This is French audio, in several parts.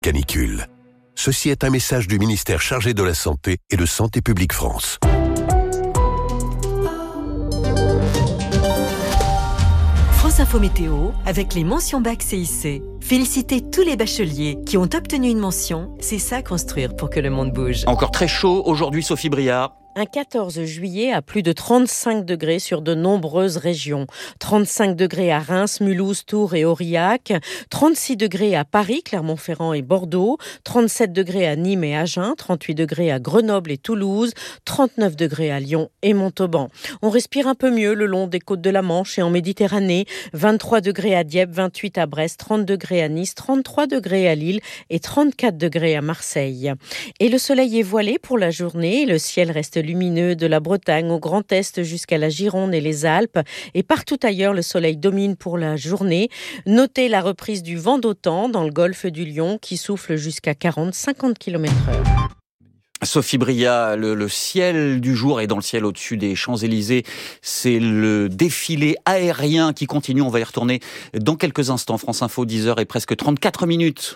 Canicule. Ceci est un message du ministère chargé de la Santé et de Santé publique France. France Info Météo avec les mentions bac CIC. Félicitez tous les bacheliers qui ont obtenu une mention. C'est ça construire pour que le monde bouge. Encore très chaud aujourd'hui, Sophie Briard. Un 14 juillet à plus de 35 degrés sur de nombreuses régions. 35 degrés à Reims, Mulhouse, Tours et Aurillac. 36 degrés à Paris, Clermont-Ferrand et Bordeaux. 37 degrés à Nîmes et Agen. 38 degrés à Grenoble et Toulouse. 39 degrés à Lyon et Montauban. On respire un peu mieux le long des côtes de la Manche et en Méditerranée. 23 degrés à Dieppe, 28 à Brest, 30 degrés à Nice, 33 degrés à Lille et 34 degrés à Marseille. Et le soleil est voilé pour la journée. Le ciel reste lumineux de la Bretagne au Grand Est jusqu'à la Gironde et les Alpes. Et partout ailleurs, le soleil domine pour la journée. Notez la reprise du vent d'OTAN dans le golfe du Lion qui souffle jusqu'à 40-50 km/h. Sophie Briard, le ciel du jour est dans le ciel au-dessus des Champs-Élysées. C'est le défilé aérien qui continue. On va y retourner dans quelques instants. France Info, 10h et presque 34 minutes.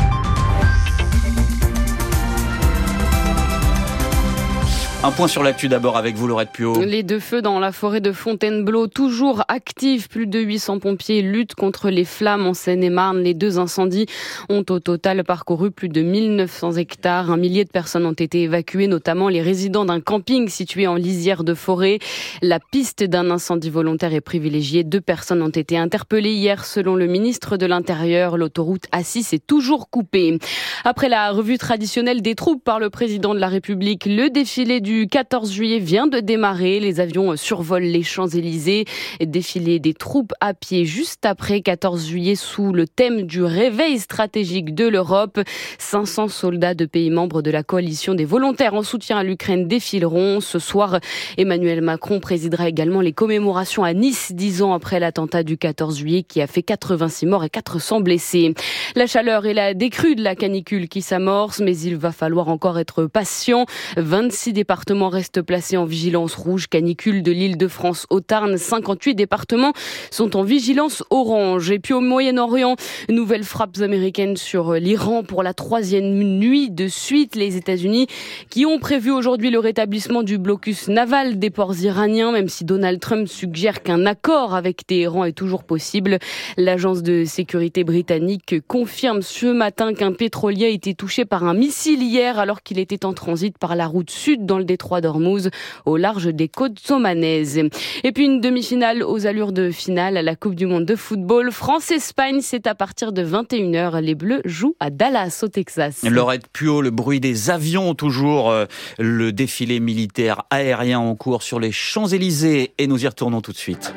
Un point sur l'actu d'abord avec vous, Laurette Puot. Les deux feux dans la forêt de Fontainebleau, toujours actifs. Plus de 800 pompiers luttent contre les flammes en Seine-et-Marne. Les deux incendies ont au total parcouru plus de 1900 hectares. 1 millier de personnes ont été évacuées, notamment les résidents d'un camping situé en lisière de forêt. La piste d'un incendie volontaire est privilégiée. 2 personnes ont été interpellées hier selon le ministre de l'Intérieur. L'autoroute A6 est toujours coupée. Après la revue traditionnelle des troupes par le président de la République, le défilé du 14 juillet vient de démarrer. Les avions survolent les Champs-Élysées. Défilé des troupes à pied juste après 14 juillet sous le thème du réveil stratégique de l'Europe. 500 soldats de pays membres de la coalition des volontaires en soutien à l'Ukraine défileront. Ce soir, Emmanuel Macron présidera également les commémorations à Nice, 10 ans après l'attentat du 14 juillet qui a fait 86 morts et 400 blessés. La chaleur et la décrue de la canicule qui s'amorce, mais il va falloir encore être patient. 26 départements restent placés en vigilance rouge canicule de l'Île-de-France au Tarn. 58 départements sont en vigilance orange. Et puis au Moyen-Orient, nouvelles frappes américaines sur l'Iran pour la 3e nuit de suite. Les États-Unis qui ont prévu aujourd'hui le rétablissement du blocus naval des ports iraniens, même si Donald Trump suggère qu'un accord avec Téhéran est toujours possible. L'agence de sécurité britannique confirme ce matin qu'un pétrolier a été touché par un missile hier alors qu'il était en transit par la route sud dans le détroit d'Ormuz, au large des côtes omanaises. Et puis une demi-finale aux allures de finale à la Coupe du Monde de football. France-Espagne, c'est à partir de 21h. Les Bleus jouent à Dallas, au Texas. Laurette Puot, le bruit des avions, toujours le défilé militaire aérien en cours sur les Champs-Élysées. Et nous y retournons tout de suite.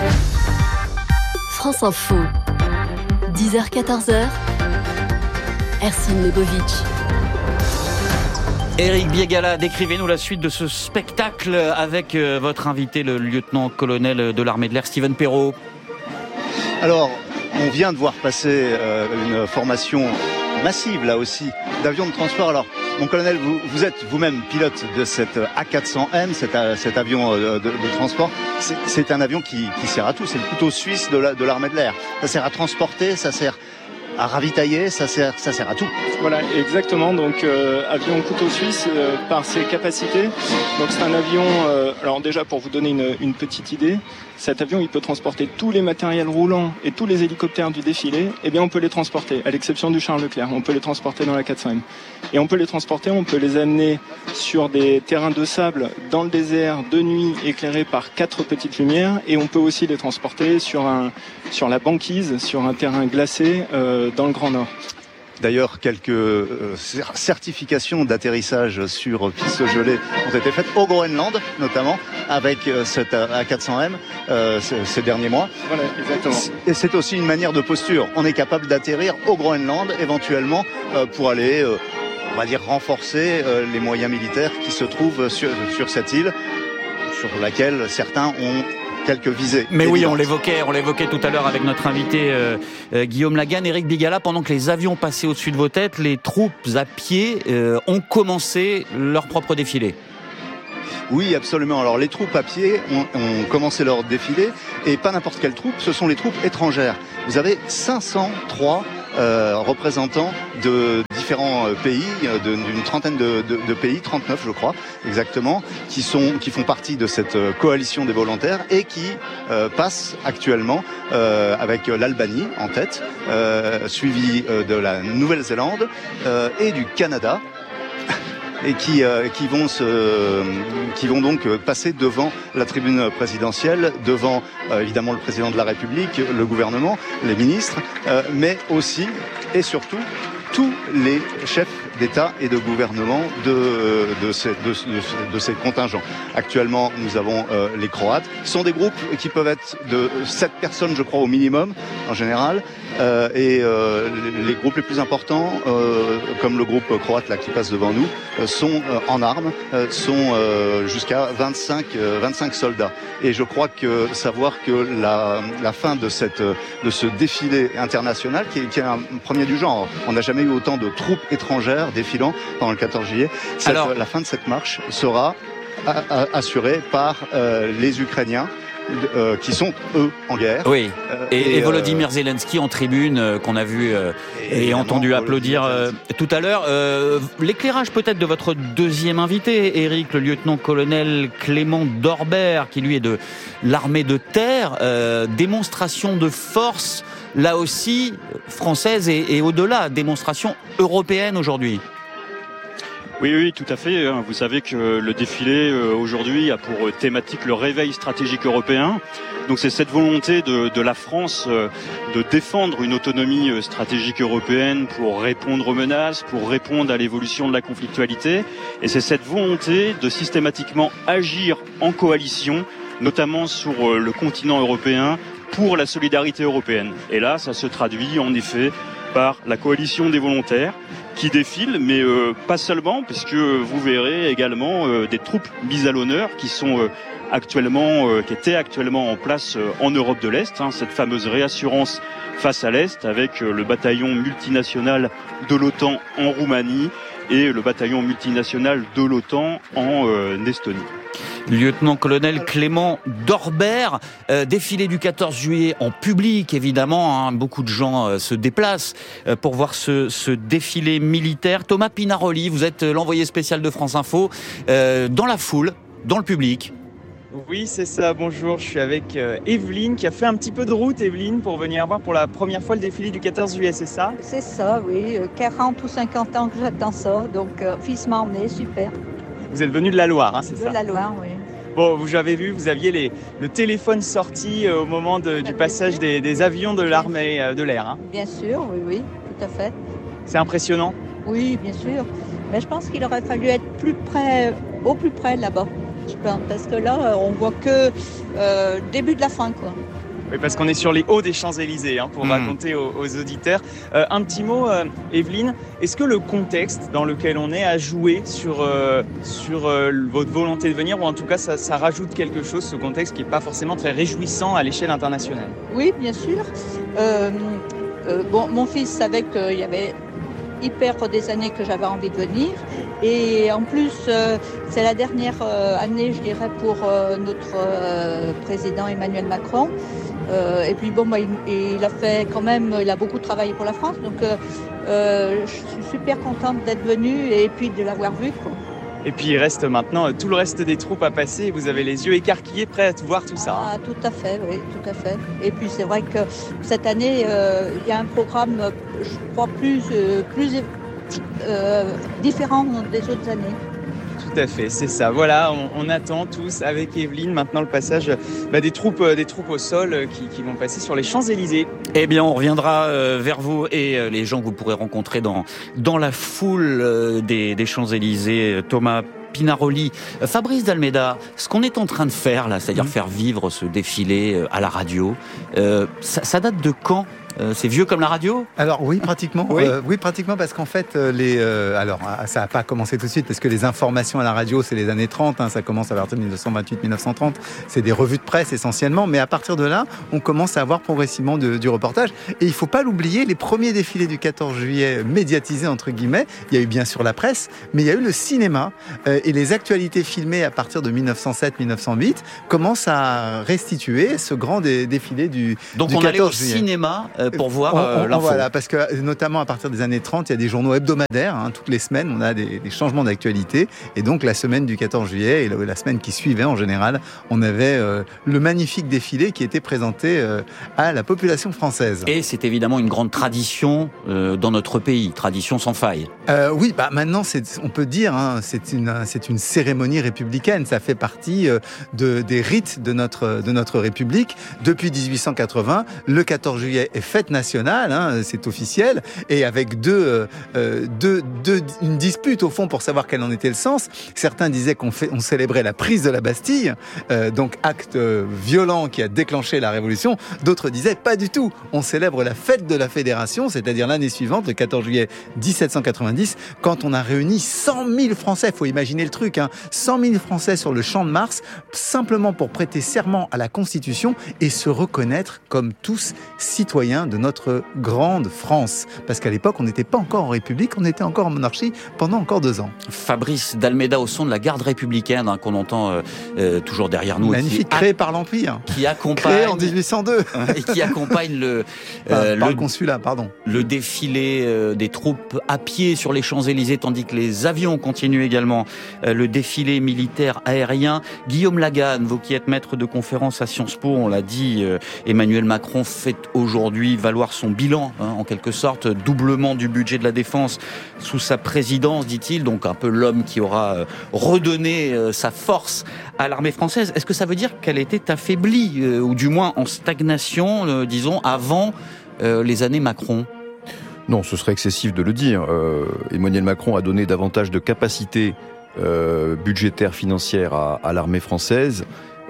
France Info, 10h-14h, Ercine Lebovic. Éric Biégala, décrivez-nous la suite de ce spectacle avec votre invité, le lieutenant-colonel de l'armée de l'air, Steven Perrault. Alors, on vient de voir passer une formation massive, là aussi, d'avions de transport. Alors, mon colonel, vous êtes vous-même pilote de cette A400M, cet avion de transport. C'est un avion qui sert à tout, c'est le couteau suisse de l'armée de l'air. Ça sert à transporter, ça sert à ravitailler, ça sert à tout. Voilà, exactement. Donc avion couteau suisse par ses capacités. Donc c'est un avion. Alors déjà pour vous donner une petite idée, cet avion il peut transporter tous les matériels roulants et tous les hélicoptères du défilé. Eh bien on peut les transporter, à l'exception du Charles Leclerc. On peut les transporter dans la 400M. Et on peut les amener sur des terrains de sable dans le désert de nuit éclairés par 4 petites lumières. Et on peut aussi les transporter sur la banquise, sur un terrain glacé dans le Grand Nord. D'ailleurs, quelques certifications d'atterrissage sur piste gelée ont été faites au Groenland, notamment, avec cette A400M ces derniers mois. Voilà, exactement. Et c'est aussi une manière de posture. On est capable d'atterrir au Groenland, éventuellement, pour aller, on va dire, renforcer les moyens militaires qui se trouvent sur cette île, sur laquelle certains ont quelques visées. Mais évidentes. oui, on l'évoquait tout à l'heure avec notre invité Guillaume Lagan. Éric Biégala, pendant que les avions passaient au-dessus de vos têtes, les troupes à pied ont commencé leur propre défilé. Oui, absolument. Alors les troupes à pied ont commencé leur défilé, et pas n'importe quelle troupe, ce sont les troupes étrangères. Vous avez 503 représentants de différents pays, d'une trentaine de pays, 39 je crois exactement, qui font partie de cette coalition des volontaires et qui passent actuellement avec l'Albanie en tête, suivi de la Nouvelle-Zélande et du Canada. Et qui vont donc passer devant la tribune présidentielle, devant évidemment le président de la République, le gouvernement, les ministres, mais aussi et surtout tous les chefs d'État et de gouvernement de ces contingents. Actuellement, nous avons les Croates. Ce sont des groupes qui peuvent être de 7 personnes, je crois, au minimum, en général. Et les groupes les plus importants, comme le groupe croate là qui passe devant nous, sont en armes, sont jusqu'à 25 soldats. Et je crois que savoir que la fin de ce défilé international, qui est un premier du genre, on n'a jamais eu autant de troupes étrangères défilant pendant le 14 juillet. La fin de cette marche sera assurée par les Ukrainiens. Qui sont, eux, en guerre. Oui, et Volodymyr Zelensky en tribune, qu'on a vu et entendu applaudir tout à l'heure. L'éclairage peut-être de votre deuxième invité, Éric, le lieutenant-colonel Clément Dorbert, qui lui est de l'armée de terre, démonstration de force, là aussi, française et au-delà, démonstration européenne aujourd'hui. Oui, tout à fait. Vous savez que le défilé aujourd'hui a pour thématique le réveil stratégique européen. Donc c'est cette volonté de la France de défendre une autonomie stratégique européenne pour répondre aux menaces, pour répondre à l'évolution de la conflictualité. Et c'est cette volonté de systématiquement agir en coalition, notamment sur le continent européen, pour la solidarité européenne. Et là, ça se traduit en effet par la coalition des volontaires qui défilent, mais pas seulement, puisque vous verrez également des troupes mises à l'honneur qui sont qui étaient actuellement en place en Europe de l'Est, cette fameuse réassurance face à l'Est avec le bataillon multinational de l'OTAN en Roumanie et le bataillon multinational de l'OTAN en Estonie. Lieutenant-colonel Clément Dorbert, défilé du 14 juillet en public, évidemment. Beaucoup de gens se déplacent pour voir ce défilé militaire. Thomas Pinaroli, vous êtes l'envoyé spécial de France Info, dans la foule, dans le public. Oui, c'est ça. Bonjour, je suis avec Evelyne qui a fait un petit peu de route, Evelyne, pour venir voir pour la première fois le défilé du 14 juillet, c'est ça ? C'est ça, oui. 40 ou 50 ans que j'attends ça, donc fils m'a emmené, super. Vous êtes venu de la Loire, c'est ça ? De la Loire, oui. Bon, j'avais vu, vous aviez le téléphone sorti au moment du passage des avions de l'armée de l'air. Bien sûr, oui, tout à fait. C'est impressionnant ? Oui, bien sûr. Mais je pense qu'il aurait fallu être au plus près là-bas. Parce que là, on voit que début de la fin, quoi. Oui, parce qu'on est sur les hauts des Champs-Élysées, pour raconter aux auditeurs. Un petit mot, Evelyne, est-ce que le contexte dans lequel on est a joué sur votre volonté de venir, ou en tout cas ça rajoute quelque chose, ce contexte qui n'est pas forcément très réjouissant à l'échelle internationale ? Oui, bien sûr. Mon fils savait qu'il y avait hyper des années que j'avais envie de venir, et en plus c'est la dernière année, je dirais, pour notre président Emmanuel Macron. Et puis il a fait quand même, il a beaucoup travaillé pour la France, donc je suis super contente d'être venue et puis de l'avoir vu, quoi. Et puis il reste maintenant tout le reste des troupes à passer, et vous avez les yeux écarquillés, prêts à voir tout ça. Ah, tout à fait, oui, tout à fait. Et puis c'est vrai que cette année, il y a un programme, je crois, plus différent des autres années. Tout à fait, c'est ça. Voilà, on attend tous avec Evelyne maintenant le passage des troupes au sol qui vont passer sur les Champs-Élysées. Eh bien, on reviendra vers vous et les gens que vous pourrez rencontrer dans la foule des Champs-Élysées. Thomas Pinaroli, Fabrice d'Almeida, ce qu'on est en train de faire là, c'est-à-dire faire vivre ce défilé à la radio, ça date de quand ? C'est vieux comme la radio ? Alors oui, pratiquement. Oui, pratiquement, parce qu'en fait, alors ça n'a pas commencé tout de suite, parce que les informations à la radio, c'est les années 30, ça commence à partir de 1928-1930, c'est des revues de presse essentiellement, mais à partir de là, on commence à avoir progressivement du reportage. Et il ne faut pas l'oublier, les premiers défilés du 14 juillet médiatisés, entre guillemets, il y a eu bien sûr la presse, mais il y a eu le cinéma, et les actualités filmées à partir de 1907-1908 commencent à restituer ce grand défilé du 14 juillet. Donc on allait au cinéma pour voir l'info. Voilà, parce que notamment à partir des années 30, il y a des journaux hebdomadaires. Toutes les semaines, on a des changements d'actualité. Et donc, la semaine du 14 juillet et la semaine qui suivait, en général, on avait le magnifique défilé qui était présenté à la population française. Et c'est évidemment une grande tradition dans notre pays, tradition sans faille. Oui, maintenant, on peut dire, c'est une cérémonie républicaine. Ça fait partie des rites de notre République. Depuis 1880, le 14 juillet est fête nationale, c'est officiel, et avec une dispute au fond pour savoir quel en était le sens. Certains disaient qu'on célébrait la prise de la Bastille, donc acte violent qui a déclenché la Révolution. D'autres disaient pas du tout. On célèbre la fête de la Fédération, c'est-à-dire l'année suivante, le 14 juillet 1790, quand on a réuni 100 000 Français. Faut imaginer le truc, 100 000 Français sur le Champ de Mars, simplement pour prêter serment à la Constitution et se reconnaître comme tous citoyens de notre grande France. Parce qu'à l'époque, on n'était pas encore en République, on était encore en monarchie pendant encore 2 ans. Fabrice d'Almeida au son de la garde républicaine qu'on entend toujours derrière nous. Magnifique, créé par l'Empire. Qui accompagne... Créé en 1802. Et qui accompagne le consulat, pardon. Le défilé des troupes à pied sur les Champs-Élysées, tandis que les avions continuent également le défilé militaire aérien. Guillaume Laganne, vous qui êtes maître de conférence à Sciences Po, on l'a dit, Emmanuel Macron fait aujourd'hui valoir son bilan, en quelque sorte, doublement du budget de la défense sous sa présidence, dit-il, donc un peu l'homme qui aura redonné sa force à l'armée française. Est-ce que ça veut dire qu'elle était affaiblie, ou du moins en stagnation, disons, avant les années Macron ? Non, ce serait excessif de le dire. Emmanuel Macron a donné davantage de capacité budgétaire, financière à l'armée française.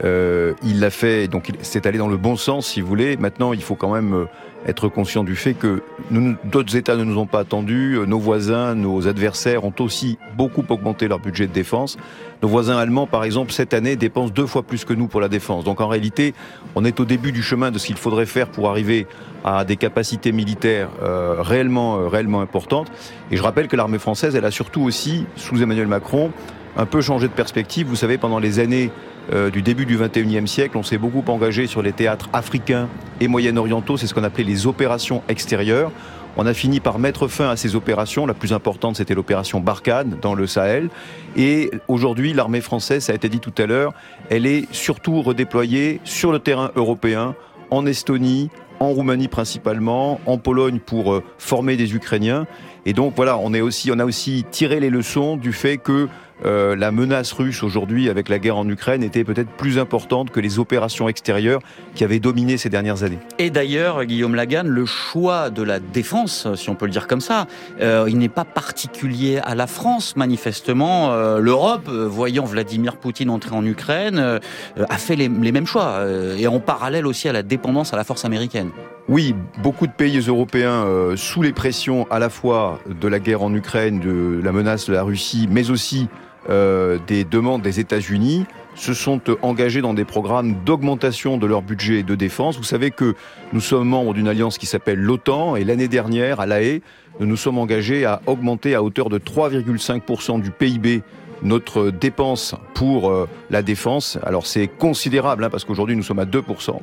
Il l'a fait, donc c'est allé dans le bon sens, si vous voulez. Maintenant, il faut quand même être conscient du fait que d'autres États ne nous ont pas attendus. Nos voisins, nos adversaires ont aussi beaucoup augmenté leur budget de défense. Nos voisins allemands, par exemple, cette année, dépensent 2 fois plus que nous pour la défense. Donc en réalité, on est au début du chemin de ce qu'il faudrait faire pour arriver à des capacités militaires réellement importantes. Et je rappelle que l'armée française, elle a surtout aussi, sous Emmanuel Macron, un peu changé de perspective. Vous savez, pendant les années du début du XXIe siècle, on s'est beaucoup engagé sur les théâtres africains et moyen-orientaux, c'est ce qu'on appelait les opérations extérieures. On a fini par mettre fin à ces opérations. La plus importante, c'était l'opération Barkhane dans le Sahel. Et aujourd'hui, l'armée française, ça a été dit tout à l'heure, elle est surtout redéployée sur le terrain européen, en Estonie, en Roumanie principalement, en Pologne pour former des Ukrainiens. Et donc voilà, on a aussi tiré les leçons du fait que la menace russe aujourd'hui avec la guerre en Ukraine était peut-être plus importante que les opérations extérieures qui avaient dominé ces dernières années. Et d'ailleurs, Guillaume Laganne, le choix de la défense, si on peut le dire comme ça, il n'est pas particulier à la France, manifestement. L'Europe, voyant Vladimir Poutine entrer en Ukraine, a fait les mêmes choix, et en parallèle aussi à la dépendance à la force américaine. Oui, beaucoup de pays européens, sous les pressions à la fois de la guerre en Ukraine, de la menace de la Russie, mais aussi des demandes des États-Unis, se sont engagés dans des programmes d'augmentation de leur budget de défense. Vous savez que nous sommes membres d'une alliance qui s'appelle l'OTAN, et l'année dernière, à La Haye, nous nous sommes engagés à augmenter à hauteur de 3,5% du PIB notre dépense pour la défense. Alors c'est considérable, parce qu'aujourd'hui nous sommes à 2%.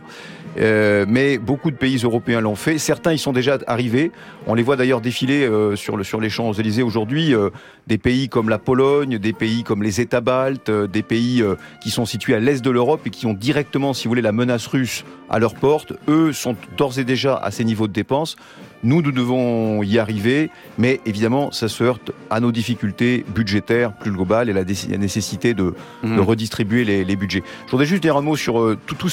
Mais beaucoup de pays européens l'ont fait. Certains y sont déjà arrivés. On les voit d'ailleurs défiler sur les Champs-Élysées aujourd'hui. Des pays comme la Pologne, des pays comme les États baltes, des pays qui sont situés à l'est de l'Europe et qui ont directement, si vous voulez, la menace russe à leur porte. Eux sont d'ores et déjà à ces niveaux de dépenses. Nous devons y arriver, mais évidemment, ça se heurte à nos difficultés budgétaires plus globales et la nécessité de redistribuer les budgets. Je voudrais juste dire un mot sur tous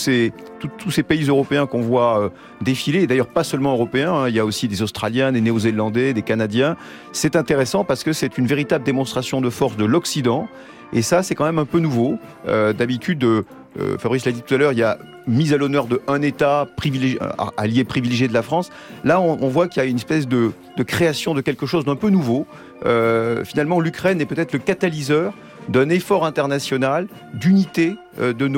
ces pays européens qu'on voit défiler, et d'ailleurs pas seulement européens, il y a aussi des Australiens, des Néo-Zélandais, des Canadiens. C'est intéressant parce que c'est une véritable démonstration de force de l'Occident, et ça, c'est quand même un peu nouveau. D'habitude, Fabrice l'a dit tout à l'heure, il y a mise à l'honneur d'un État allié privilégié de la France. Là, on voit qu'il y a une espèce de création de quelque chose d'un peu nouveau. Finalement, l'Ukraine est peut-être le catalyseur d'un effort international d'unité de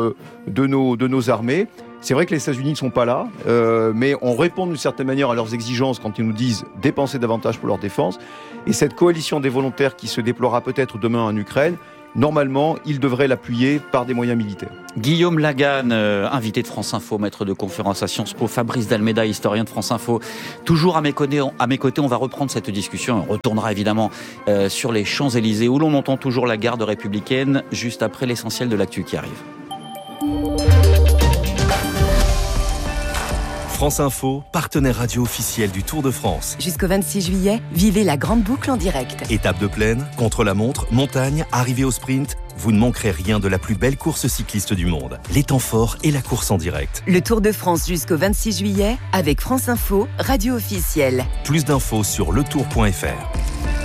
nos armées. C'est vrai que les États-Unis ne sont pas là, mais on répond d'une certaine manière à leurs exigences quand ils nous disent dépenser davantage pour leur défense. Et cette coalition des volontaires qui se déploiera peut-être demain en Ukraine normalement, il devrait l'appuyer par des moyens militaires. Guillaume Lagan, invité de France Info, maître de conférence à Sciences Po, Fabrice D'Almeida, historien de France Info, toujours à mes côtés. On va reprendre cette discussion. On retournera évidemment sur les Champs-Élysées, où l'on entend toujours la garde républicaine, juste après l'essentiel de l'actu qui arrive. France Info, partenaire radio officiel du Tour de France. Jusqu'au 26 juillet, vivez la grande boucle en direct. Étape de plaine, contre-la-montre, montagne, arrivée au sprint, vous ne manquerez rien de la plus belle course cycliste du monde. Les temps forts et la course en direct. Le Tour de France jusqu'au 26 juillet avec France Info, radio officielle. Plus d'infos sur letour.fr.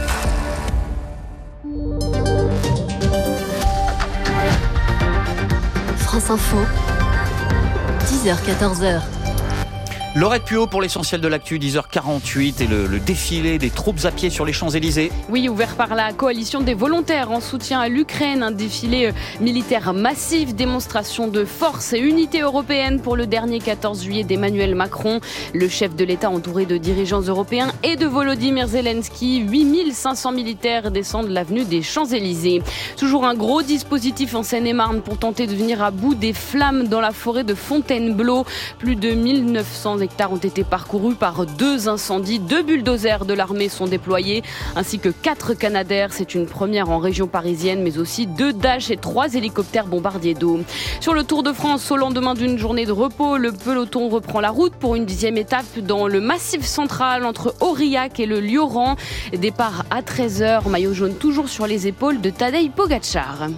France Info, 10h-14h. Laurette Puot pour l'essentiel de l'actu, 10h48 et le défilé des troupes à pied sur les Champs-Élysées. Oui, ouvert par la coalition des volontaires en soutien à l'Ukraine, un défilé militaire massif, démonstration de force et unité européenne pour le dernier 14 juillet d'Emmanuel Macron. Le chef de l'État entouré de dirigeants européens et de Volodymyr Zelensky, 8500 militaires descendent l'avenue des Champs-Élysées. Toujours un gros dispositif en Seine-et-Marne pour tenter de venir à bout des flammes dans la forêt de Fontainebleau. Plus de 1900 hectares ont été parcourus par 2 incendies. 2 bulldozers de l'armée sont déployés, ainsi que 4 Canadair. C'est une première en région parisienne, mais aussi 2 Dash et 3 hélicoptères bombardiers d'eau. Sur le Tour de France, au lendemain d'une journée de repos, le peloton reprend la route pour une 10e étape dans le Massif central entre Aurillac et le Lioran. Départ à 13h, maillot jaune toujours sur les épaules de Tadej Pogačar.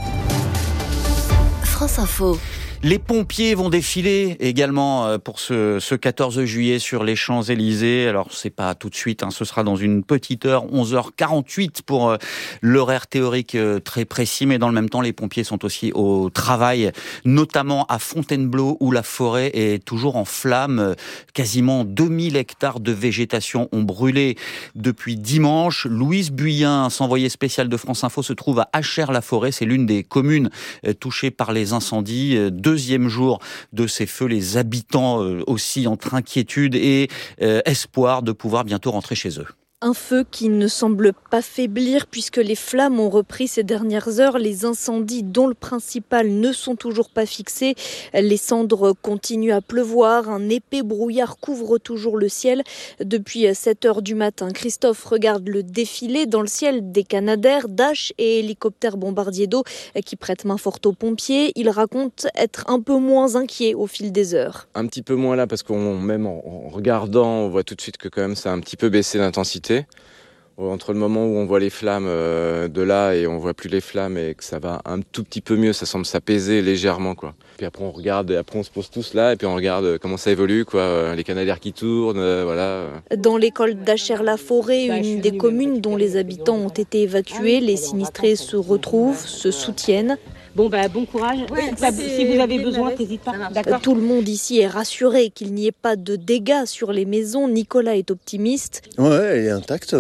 France Info. Les pompiers vont défiler également pour ce 14 juillet sur les Champs-Élysées. Alors, c'est pas tout de suite, ce sera dans une petite heure, 11h48 pour l'horaire théorique très précis. Mais dans le même temps, les pompiers sont aussi au travail, notamment à Fontainebleau où la forêt est toujours en flammes. Quasiment 2000 hectares de végétation ont brûlé depuis dimanche. Louise Buyen, envoyée spéciale de France Info, se trouve à Achères-la-Forêt. C'est l'une des communes touchées par les incendies. Deuxième jour de ces feux, les habitants aussi entre inquiétude et espoir de pouvoir bientôt rentrer chez eux. Un feu qui ne semble pas faiblir puisque les flammes ont repris ces dernières heures. Les incendies, dont le principal, ne sont toujours pas fixés. Les cendres continuent à pleuvoir. Un épais brouillard couvre toujours le ciel. Depuis 7h du matin, Christophe regarde le défilé dans le ciel des Canadair, Dash et hélicoptères bombardiers d'eau qui prêtent main forte aux pompiers. Il raconte être un peu moins inquiet au fil des heures. Un petit peu moins là parce même en regardant, on voit tout de suite que quand même ça a un petit peu baissé d'intensité. Entre le moment où on voit les flammes de là et on voit plus les flammes et que ça va un tout petit peu mieux, ça semble s'apaiser légèrement quoi. Puis après on regarde et après on se pose tous là et puis on regarde comment ça évolue quoi, les Canadair qui tournent, voilà. Dans l'école d'Achères-la-Forêt, une des communes dont les habitants ont été évacués, les sinistrés se retrouvent, se soutiennent. Bon courage. Oui, si vous avez besoin, n'hésite pas. D'accord. Tout le monde ici est rassuré qu'il n'y ait pas de dégâts sur les maisons. Nicolas est optimiste. Ouais, elle est intacte.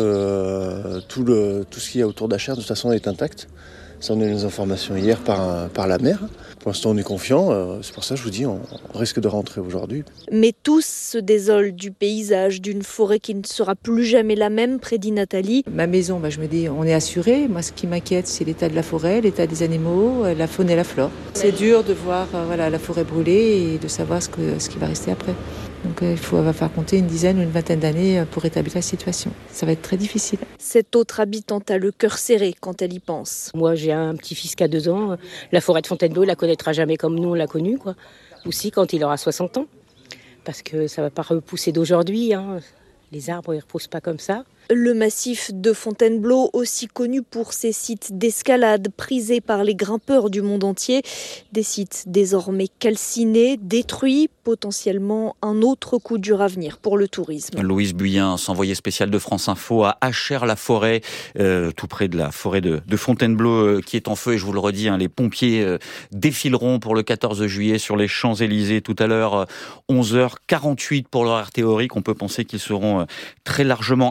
Tout ce qu'il y a autour d'Achères, de toute façon, est intact. Ça, on a eu les informations hier par la mer. Pour l'instant, on est confiant. C'est pour ça que je vous dis, on risque de rentrer aujourd'hui. Mais tous se désolent du paysage, d'une forêt qui ne sera plus jamais la même, prédit Nathalie. Ma maison, je me dis, on est assuré. Moi, ce qui m'inquiète, c'est l'état de la forêt, l'état des animaux, la faune et la flore. C'est dur de voir la forêt brûler et de savoir ce qui va rester après. Donc il va falloir compter une dizaine ou une vingtaine d'années pour rétablir la situation. Ça va être très difficile. Cette autre habitante a le cœur serré quand elle y pense. Moi, j'ai un petit-fils qui a 2 ans. La forêt de Fontainebleau, il la connaîtra jamais comme nous, on l'a connue, quoi. Aussi quand il aura 60 ans. Parce que ça ne va pas repousser d'aujourd'hui. Les arbres, ils ne repoussent pas comme ça. Le massif de Fontainebleau, aussi connu pour ses sites d'escalade prisés par les grimpeurs du monde entier. Des sites désormais calcinés, détruits, potentiellement un autre coup dur à venir pour le tourisme. Louise Buyen, envoyée spéciale de France Info à Achères-la-Forêt, tout près de la forêt de Fontainebleau qui est en feu. Et je vous le redis, les pompiers défileront pour le 14 juillet sur les Champs-Élysées tout à l'heure, 11h48 pour l'horaire théorique. On peut penser qu'ils seront très largement applaudis.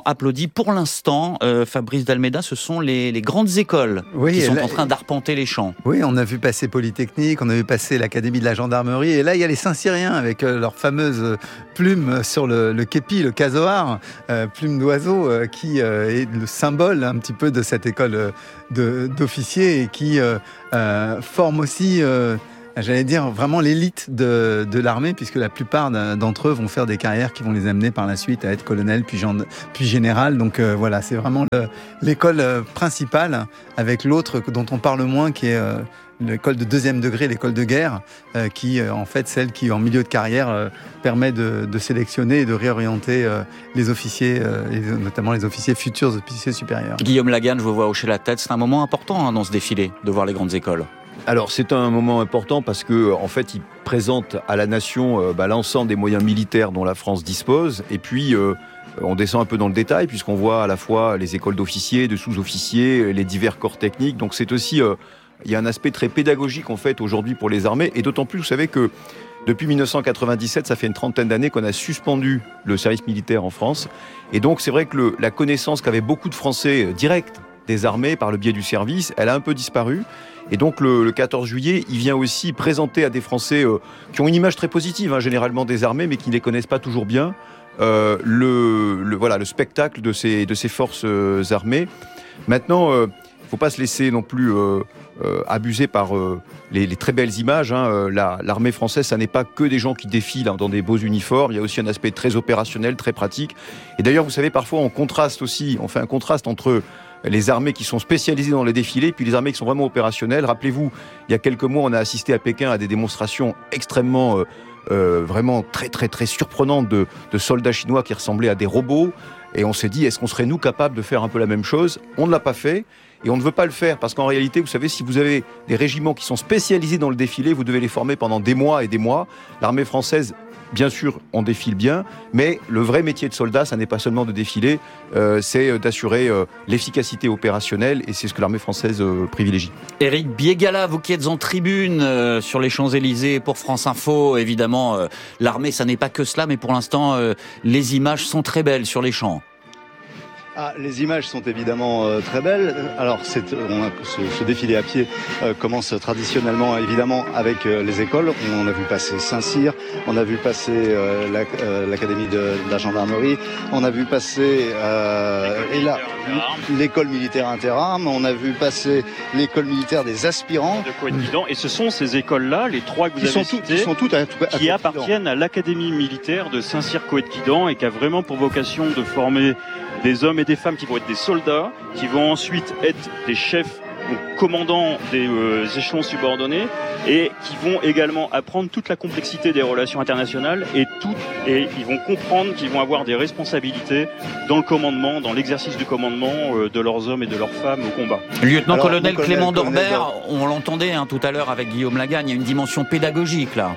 pour l'instant, Fabrice d'Almeida, ce sont les grandes écoles qui sont en train d'arpenter les champs. Oui, on a vu passer Polytechnique, on a vu passer l'Académie de la Gendarmerie, et là il y a les Saint-Cyriens avec leurs fameuses plumes sur le képi, le casoar, plume d'oiseau, qui est le symbole un petit peu de cette école d'officiers et qui forme aussi... j'allais dire vraiment l'élite de l'armée, puisque la plupart d'entre eux vont faire des carrières qui vont les amener par la suite à être colonel puis général. Donc voilà, c'est vraiment l'école principale, avec l'autre dont on parle moins, qui est l'école de deuxième degré, l'école de guerre, qui en fait celle qui en milieu de carrière permet de sélectionner et de réorienter les officiers, et notamment les futurs officiers supérieurs. Guillaume Lagan, je vous vois hocher la tête, c'est un moment important dans ce défilé de voir les grandes écoles. Alors c'est un moment important parce que en fait il présente à la nation l'ensemble des moyens militaires dont la France dispose, et puis on descend un peu dans le détail puisqu'on voit à la fois les écoles d'officiers, de sous-officiers, les divers corps techniques. Donc c'est aussi il y a un aspect très pédagogique en fait aujourd'hui pour les armées, et d'autant plus vous savez que depuis 1997, ça fait une trentaine d'années qu'on a suspendu le service militaire en France, et donc c'est vrai que la connaissance qu'avaient beaucoup de Français directs des armées par le biais du service, elle a un peu disparu. Et donc le 14 juillet, il vient aussi présenter à des Français qui ont une image très positive, généralement des armées, mais qui ne les connaissent pas toujours bien, le spectacle de ces forces armées. Maintenant, il ne faut pas se laisser non plus abuser par les très belles images. L'armée française, ça n'est pas que des gens qui défilent dans des beaux uniformes. Il y a aussi un aspect très opérationnel, très pratique. Et d'ailleurs, vous savez, parfois on fait un contraste entre les armées qui sont spécialisées dans les défilés, puis les armées qui sont vraiment opérationnelles. Rappelez-vous, il y a quelques mois, on a assisté à Pékin à des démonstrations extrêmement, vraiment très très très surprenantes de soldats chinois qui ressemblaient à des robots. Et on s'est dit, est-ce qu'on serait nous capables de faire un peu la même chose ? On ne l'a pas fait. Et on ne veut pas le faire parce qu'en réalité, vous savez, si vous avez des régiments qui sont spécialisés dans le défilé, vous devez les former pendant des mois et des mois. L'armée française, bien sûr, on défile bien, mais le vrai métier de soldat, ça n'est pas seulement de défiler, c'est d'assurer l'efficacité opérationnelle, et c'est ce que l'armée française privilégie. Éric Biégala, vous qui êtes en tribune sur les Champs-Élysées pour France Info, évidemment, l'armée, ça n'est pas que cela, mais pour l'instant, les images sont très belles sur les champs. Les images sont évidemment très belles. Alors, ce défilé à pied commence traditionnellement, évidemment, avec les écoles. On a vu passer Saint-Cyr, on a vu passer l'Académie de la Gendarmerie, on a vu passer l'école militaire interarmes, on a vu passer l'école militaire des aspirants. De Coët-Quidan. Et ce sont ces écoles-là, les trois que vous avez citées, qui appartiennent à l'Académie militaire de Saint-Cyr-Coët-Quidan, et qui a vraiment pour vocation de former des hommes et des femmes qui vont être des soldats, qui vont ensuite être des chefs ou commandants des échelons subordonnés, et qui vont également apprendre toute la complexité des relations internationales, et ils vont comprendre qu'ils vont avoir des responsabilités dans le commandement, dans l'exercice du commandement de leurs hommes et de leurs femmes au combat. Lieutenant-colonel Clément Dorbert, on l'entendait tout à l'heure avec Guillaume Lagagne, il y a une dimension pédagogique là.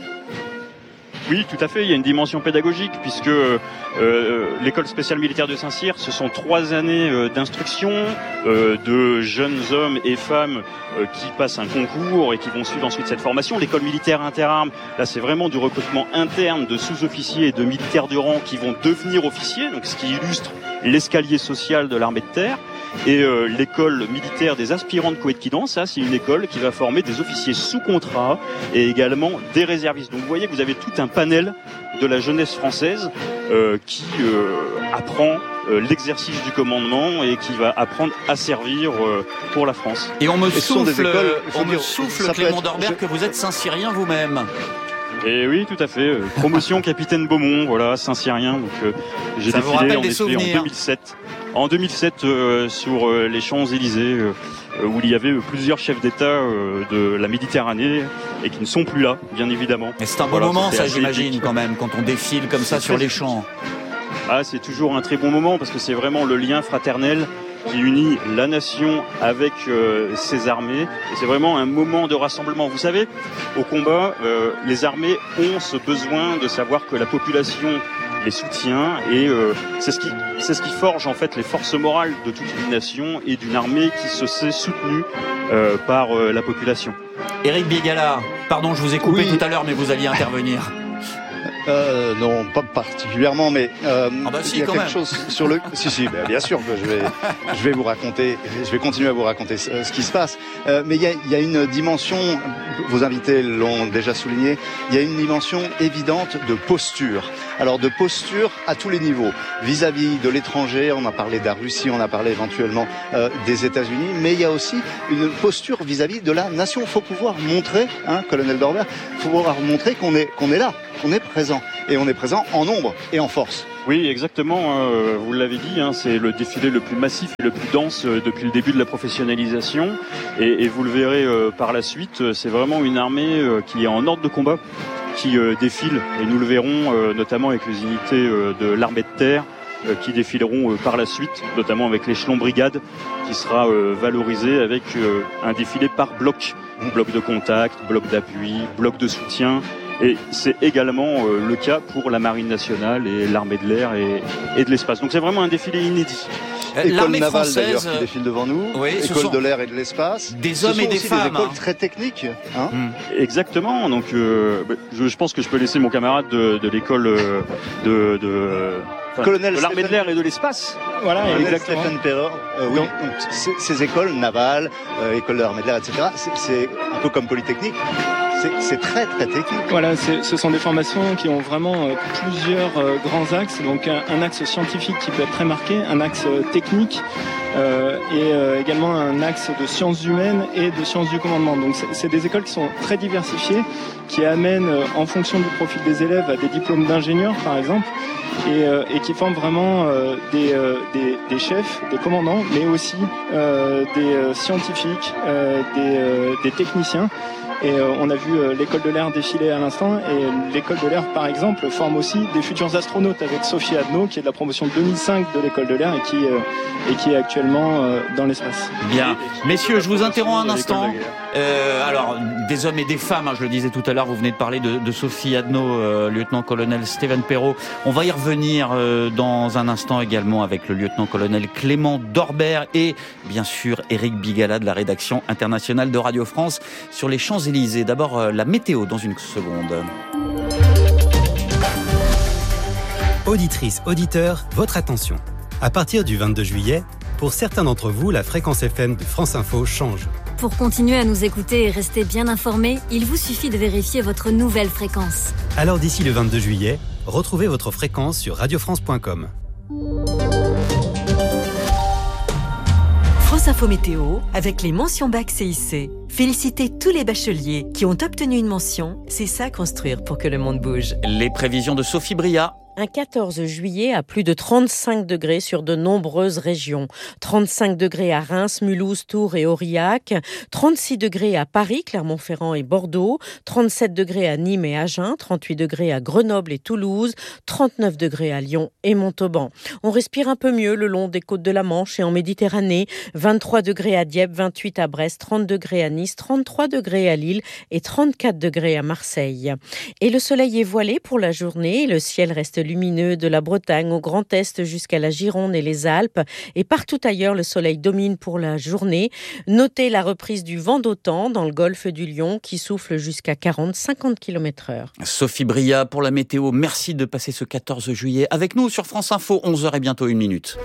Oui, tout à fait, il y a une dimension pédagogique, puisque l'école spéciale militaire de Saint-Cyr, ce sont 3 années d'instruction de jeunes hommes et femmes qui passent un concours et qui vont suivre ensuite cette formation. L'école militaire interarmes, là c'est vraiment du recrutement interne de sous-officiers et de militaires de rang qui vont devenir officiers, donc ce qui illustre l'escalier social de l'armée de terre. Et l'école militaire des aspirants de Coët-Quidan, ça c'est une école qui va former des officiers sous contrat et également des réservistes. Donc vous voyez que vous avez tout un panel de la jeunesse française qui apprend l'exercice du commandement et qui va apprendre à servir pour la France. Et on me souffle Clément Dorbert, que vous êtes Saint-Cyrien vous-même. Et oui, tout à fait. Promotion capitaine Beaumont, voilà, Saint-Cyrien. Donc j'ai défilé en effet en 2007. En 2007 sur les Champs-Élysées, où il y avait plusieurs chefs d'État de la Méditerranée et qui ne sont plus là, bien évidemment. Et c'est un bon moment, ça, j'imagine, quand même, quand on défile comme ça sur les champs. Ah, c'est toujours un très bon moment parce que c'est vraiment le lien fraternel qui unit la nation avec ses armées. Et c'est vraiment un moment de rassemblement. Vous savez, au combat, les armées ont ce besoin de savoir que la population les soutient, et c'est ce qui forge en fait les forces morales de toute une nation et d'une armée qui se sait soutenue par la population. Éric Biégala, pardon, je vous ai coupé tout à l'heure, mais vous alliez intervenir. Non, pas particulièrement, mais si, il y a quand quelque même. chose sur le. Si, bien sûr que je vais vous raconter. Je vais continuer à vous raconter ce qui se passe. Mais il y a une dimension. Vos invités l'ont déjà souligné. Il y a une dimension évidente de posture. Alors de posture à tous les niveaux, vis-à-vis de l'étranger. On a parlé de la Russie, on a parlé éventuellement des États-Unis, mais il y a aussi une posture vis-à-vis de la nation. Il faut pouvoir montrer, colonel Dorbert, il faut pouvoir montrer qu'on est là, qu'on est présent, et on est présent en nombre et en force. Oui, exactement. Vous l'avez dit, c'est le défilé le plus massif et le plus dense depuis le début de la professionnalisation. Et vous le verrez par la suite, c'est vraiment une armée qui est en ordre de combat, qui défile. Et nous le verrons notamment avec les unités de l'armée de terre qui défileront par la suite, notamment avec l'échelon brigade qui sera valorisé avec un défilé par bloc. Bloc de contact, bloc d'appui, bloc de soutien. Et c'est également le cas pour la Marine nationale et l'armée de l'air et de l'espace. Donc c'est vraiment un défilé inédit. École navale d'ailleurs qui défile devant nous, école de l'air et de l'espace. Des hommes et des femmes. Des écoles très techniques. Exactement. Donc je pense que je peux laisser mon camarade de l'école de l'armée de l'air et de l'espace. Voilà, exactement. Stéphane Perron. Oui, donc ces écoles navales, école de l'armée de l'air, etc. C'est un peu comme Polytechnique. C'est très très technique. Voilà, ce sont des formations qui ont vraiment plusieurs grands axes. Donc un axe scientifique qui peut être très marqué, un axe technique et également un axe de sciences humaines et de sciences du commandement. Donc c'est des écoles qui sont très diversifiées, qui amènent en fonction du profil des élèves à des diplômes d'ingénieurs par exemple. Et qui forment vraiment des chefs, des commandants, mais aussi des scientifiques, des techniciens. Et on a vu l'école de l'air défiler à l'instant, et l'école de l'air par exemple forme aussi des futurs astronautes avec Sophie Adno qui est de la promotion 2005 de l'école de l'air et qui est actuellement dans l'espace. Bien, messieurs, je vous interromps un instant. Alors, des hommes et des femmes, je le disais tout à l'heure, vous venez de parler de Sophie Adno, lieutenant-colonel Stéphane Perron. On va y revenir dans un instant également avec le lieutenant-colonel Clément Dorbert et bien sûr Éric Bigala de la rédaction internationale de Radio France sur les Champs-Élysées. D'abord, la météo dans une seconde. Auditrices, auditeurs, votre attention. À partir du 22 juillet, pour certains d'entre vous, la fréquence FM de France Info change. Pour continuer à nous écouter et rester bien informés, il vous suffit de vérifier votre nouvelle fréquence. Alors d'ici le 22 juillet, retrouvez votre fréquence sur radiofrance.com. France Info Météo avec les mentions bac CIC. Félicitez tous les bacheliers qui ont obtenu une mention. C'est ça construire pour que le monde bouge. Les prévisions de Sophie Bria. Un 14 juillet à plus de 35 degrés sur de nombreuses régions. 35 degrés à Reims, Mulhouse, Tours et Aurillac. 36 degrés à Paris, Clermont-Ferrand et Bordeaux. 37 degrés à Nîmes et Agen. 38 degrés à Grenoble et Toulouse. 39 degrés à Lyon et Montauban. On respire un peu mieux le long des côtes de la Manche et en Méditerranée. 23 degrés à Dieppe, 28 à Brest, 30 degrés à Nice, 33 degrés à Lille et 34 degrés à Marseille. Et le soleil est voilé pour la journée. Le ciel reste lumineux de la Bretagne au Grand Est jusqu'à la Gironde et les Alpes. Et partout ailleurs, le soleil domine pour la journée. Notez la reprise du vent d'OTAN dans le golfe du Lion qui souffle jusqu'à 40-50 km/h. Sophie Bria pour la météo. Merci de passer ce 14 juillet avec nous sur France Info. 11h et bientôt 1 minute.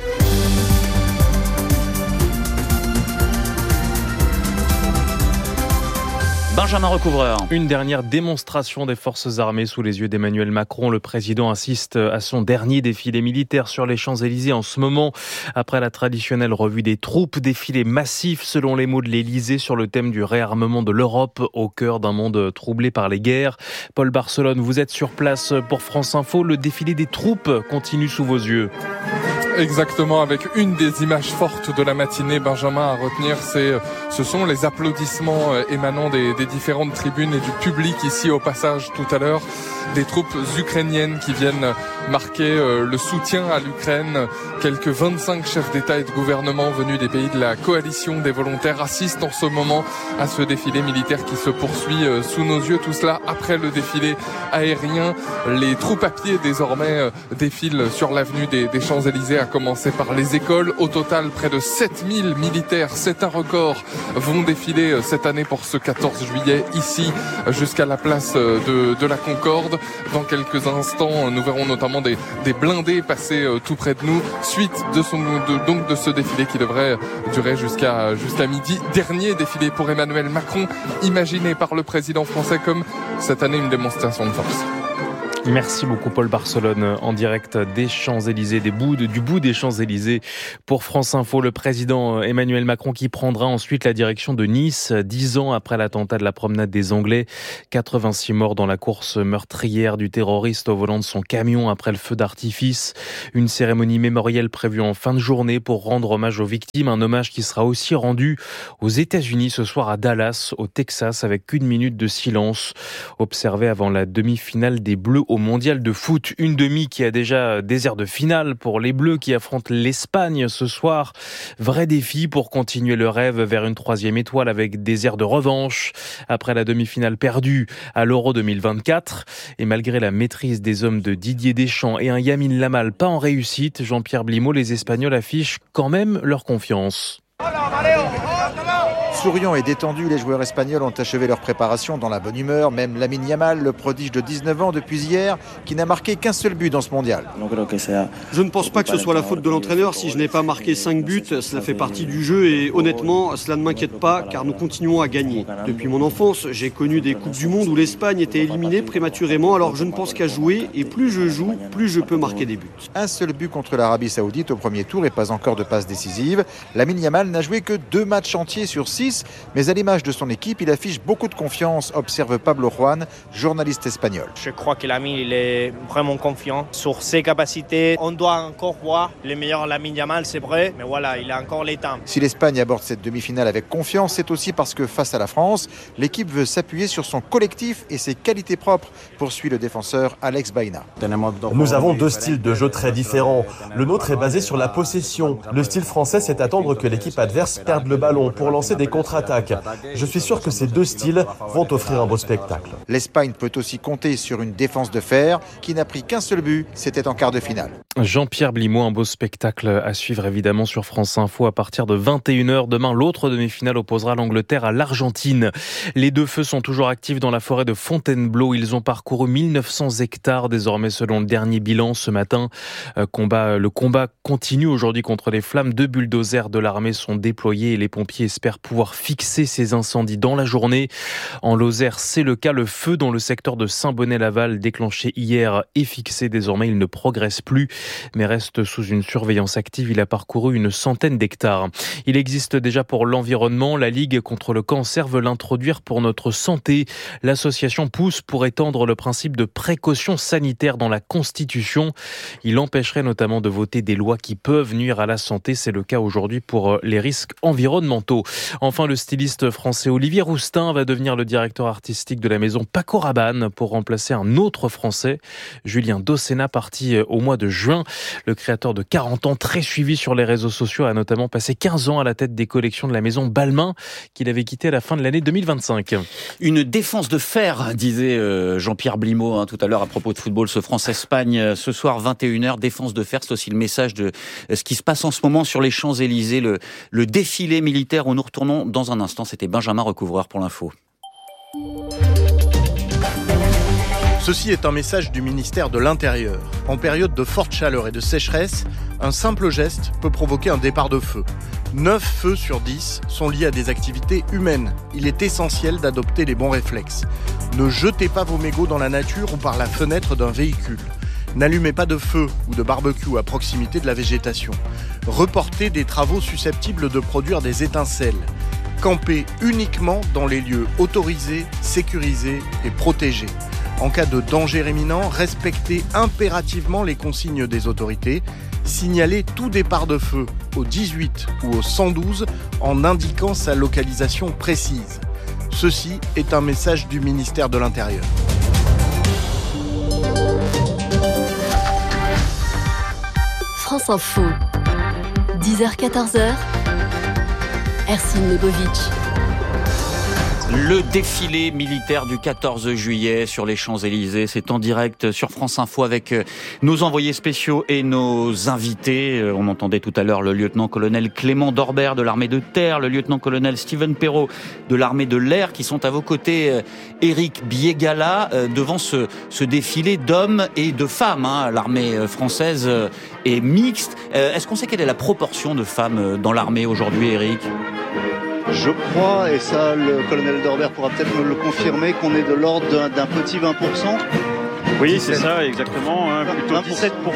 Benjamin Recouvreur. Une dernière démonstration des forces armées sous les yeux d'Emmanuel Macron. Le président assiste à son dernier défilé militaire sur les Champs-Élysées en ce moment. Après la traditionnelle revue des troupes, défilé massif selon les mots de l'Élysée sur le thème du réarmement de l'Europe au cœur d'un monde troublé par les guerres. Paul Barcelone, vous êtes sur place pour France Info. Le défilé des troupes continue sous vos yeux. Exactement, avec une des images fortes de la matinée, Benjamin, à retenir, ce sont les applaudissements émanant des différentes tribunes et du public ici au passage tout à l'heure. Des troupes ukrainiennes qui viennent marquer le soutien à l'Ukraine. Quelques 25 chefs d'État et de gouvernement venus des pays de la coalition des volontaires assistent en ce moment à ce défilé militaire qui se poursuit sous nos yeux. Tout cela après le défilé aérien. Les troupes à pied désormais défilent sur l'avenue des Champs-Élysées à commencer par les écoles. Au total, près de 7000 militaires, c'est un record, vont défiler cette année pour ce 14 juillet ici jusqu'à la place de la Concorde. Dans quelques instants, nous verrons notamment des blindés passer tout près de nous, suite de ce défilé qui devrait durer jusqu'à midi. Dernier défilé pour Emmanuel Macron, imaginé par le président français comme cette année une démonstration de force. Merci beaucoup Paul Barcelone, en direct des Champs-Élysées, du bout des Champs-Élysées pour France Info. Le président Emmanuel Macron qui prendra ensuite la direction de Nice, 10 ans après l'attentat de la promenade des Anglais. 86 morts dans la course meurtrière du terroriste au volant de son camion après le feu d'artifice. Une cérémonie mémorielle prévue en fin de journée pour rendre hommage aux victimes. Un hommage qui sera aussi rendu aux États-Unis ce soir à Dallas, au Texas, avec 1 minute de silence observé avant la demi-finale des Bleus au mondial de foot. Une demi qui a déjà des airs de finale pour les Bleus qui affrontent l'Espagne ce soir. Vrai défi pour continuer le rêve vers une 3e étoile avec des airs de revanche après la demi-finale perdue à l'Euro 2024. Et malgré la maîtrise des hommes de Didier Deschamps et un Lamine Yamal pas en réussite, Jean-Pierre Blimaud, les Espagnols affichent quand même leur confiance. Souriants et détendus, les joueurs espagnols ont achevé leur préparation dans la bonne humeur. Même Lamine Yamal, le prodige de 19 ans depuis hier, qui n'a marqué qu'un seul but dans ce mondial. Je ne pense pas que ce soit la faute de l'entraîneur si je n'ai pas marqué 5 buts. Cela fait partie du jeu et honnêtement, cela ne m'inquiète pas car nous continuons à gagner. Depuis mon enfance, j'ai connu des Coupes du Monde où l'Espagne était éliminée prématurément. Alors je ne pense qu'à jouer et plus je joue, plus je peux marquer des buts. Un seul but contre l'Arabie Saoudite au premier tour et pas encore de passe décisive. Lamine Yamal n'a joué que 2 matchs entiers sur 6. Mais à l'image de son équipe, il affiche beaucoup de confiance, observe Pablo Juan, journaliste espagnol. Je crois que Lamine il est vraiment confiant sur ses capacités. On doit encore voir le meilleur Lamine Yamal, c'est vrai, mais voilà, il a encore les temps. Si l'Espagne aborde cette demi-finale avec confiance, c'est aussi parce que face à la France, l'équipe veut s'appuyer sur son collectif et ses qualités propres, poursuit le défenseur Alex Baena. Nous avons 2 styles de jeu très différents. Le nôtre est basé sur la possession. Le style français, c'est attendre que l'équipe adverse perde le ballon pour lancer des contre-attaques. Je suis sûr que ces 2 styles vont offrir un beau spectacle. L'Espagne peut aussi compter sur une défense de fer qui n'a pris qu'un seul but, c'était en quart de finale. Jean-Pierre Blimaud, un beau spectacle à suivre évidemment sur France Info à partir de 21h. Demain, l'autre demi-finale opposera l'Angleterre à l'Argentine. Les 2 feux sont toujours actifs dans la forêt de Fontainebleau. Ils ont parcouru 1900 hectares désormais selon le dernier bilan ce matin. Le combat continue aujourd'hui contre les flammes. 2 bulldozers de l'armée sont déployés et les pompiers espèrent pouvoir fixer ces incendies dans la journée. En Lozère, c'est le cas. Le feu dans le secteur de Saint-Bonnet-Laval, déclenché hier, est fixé. Désormais, il ne progresse plus, mais reste sous une surveillance active. Il a parcouru une centaine d'hectares. Il existe déjà pour l'environnement. La Ligue contre le cancer veut l'introduire pour notre santé. L'association pousse pour étendre le principe de précaution sanitaire dans la Constitution. Il empêcherait notamment de voter des lois qui peuvent nuire à la santé. C'est le cas aujourd'hui pour les risques environnementaux. Enfin, le styliste français Olivier Roustin va devenir le directeur artistique de la maison Paco Rabanne pour remplacer un autre Français, Julien Dossena, parti au mois de juin. Le créateur de 40 ans, très suivi sur les réseaux sociaux, a notamment passé 15 ans à la tête des collections de la maison Balmain, qu'il avait quitté à la fin de l'année 2025. Une défense de fer, disait Jean-Pierre Blimaud tout à l'heure à propos de football, ce France-Espagne. Ce soir, 21h, défense de fer, c'est aussi le message de ce qui se passe en ce moment sur les Champs-Élysées, le défilé militaire où nous retournons dans un instant. C'était Benjamin Recouvreur pour l'info. Ceci est un message du ministère de l'Intérieur. En période de forte chaleur et de sécheresse, un simple geste peut provoquer un départ de feu. 9 feux sur 10 sont liés à des activités humaines. Il est essentiel d'adopter les bons réflexes. Ne jetez pas vos mégots dans la nature ou par la fenêtre d'un véhicule. N'allumez pas de feu ou de barbecue à proximité de la végétation. Reportez des travaux susceptibles de produire des étincelles. Campez uniquement dans les lieux autorisés, sécurisés et protégés. En cas de danger imminent, respectez impérativement les consignes des autorités. Signalez tout départ de feu au 18 ou au 112 en indiquant sa localisation précise. Ceci est un message du ministère de l'Intérieur. France Info, 10h-14h, Ercine Lebovic. Le défilé militaire du 14 juillet sur les Champs-Élysées, c'est en direct sur France Info avec nos envoyés spéciaux et nos invités. On entendait tout à l'heure le lieutenant-colonel Clément Dorbert de l'armée de terre, le lieutenant-colonel Steven Perrault de l'armée de l'air qui sont à vos côtés. Éric Biégala, devant ce défilé d'hommes et de femmes. L'armée française est mixte. Est-ce qu'on sait quelle est la proportion de femmes dans l'armée aujourd'hui, Éric ? Je crois, et ça le colonel Dorbert pourra peut-être me le confirmer, qu'on est de l'ordre d'un petit 20%. Oui, c'est ça, exactement. Plutôt 17%.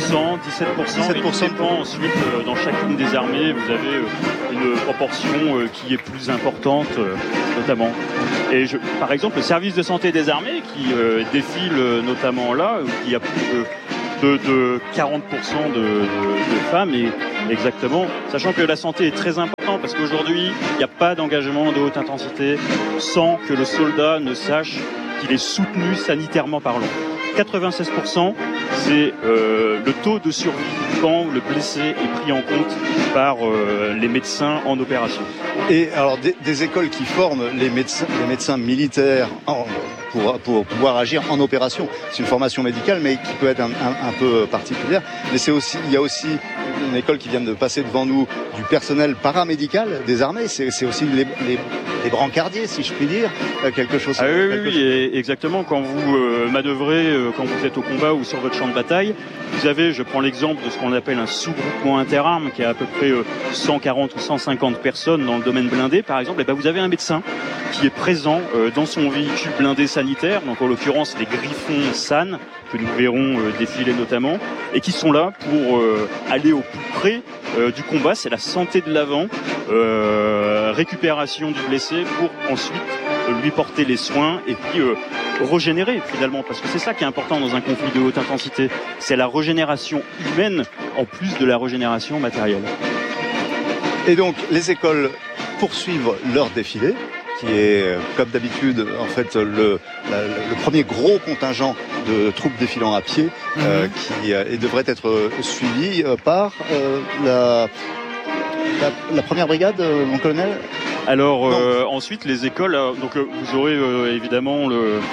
Et tout dépend ensuite, dans chacune des armées, vous avez une proportion qui est plus importante, notamment. Et par exemple, le service de santé des armées, qui défile notamment là, où il y a plus de 40% de femmes, et exactement, sachant que la santé est très importante, parce qu'aujourd'hui, il n'y a pas d'engagement de haute intensité sans que le soldat ne sache qu'il est soutenu sanitairement parlant. 96%, c'est le taux de survie quand le blessé est pris en compte par les médecins en opération. Et alors des écoles qui forment les médecins militaires pour pouvoir agir en opération. C'est une formation médicale, mais qui peut être un peu particulière. Mais il y a aussi une école qui vient de passer devant nous du personnel paramédical des armées. C'est aussi les brancardiers, si je puis dire, quelque chose. Ah oui, exactement. Quand vous manœuvrez, quand vous êtes au combat ou sur votre champ de bataille, vous avez, je prends l'exemple de ce qu'on appelle un sous-groupement interarmes, qui a à peu près 140 ou 150 personnes dans le domaine blindé, par exemple. Et vous avez un médecin qui est présent dans son véhicule blindé sanitaire, donc en l'occurrence les Griffons SAN, que nous verrons défiler notamment, et qui sont là pour aller au plus près du combat. C'est la santé de l'avant, récupération du blessé pour ensuite lui porter les soins et puis régénérer finalement, parce que c'est ça qui est important dans un conflit de haute intensité, c'est la régénération humaine en plus de la régénération matérielle. Et donc les écoles poursuivent leur défilé, qui est comme d'habitude en fait le premier gros contingent de troupes défilant à pied, qui devrait être suivi par la première brigade, mon colonel. Alors ensuite les écoles, donc vous aurez évidemment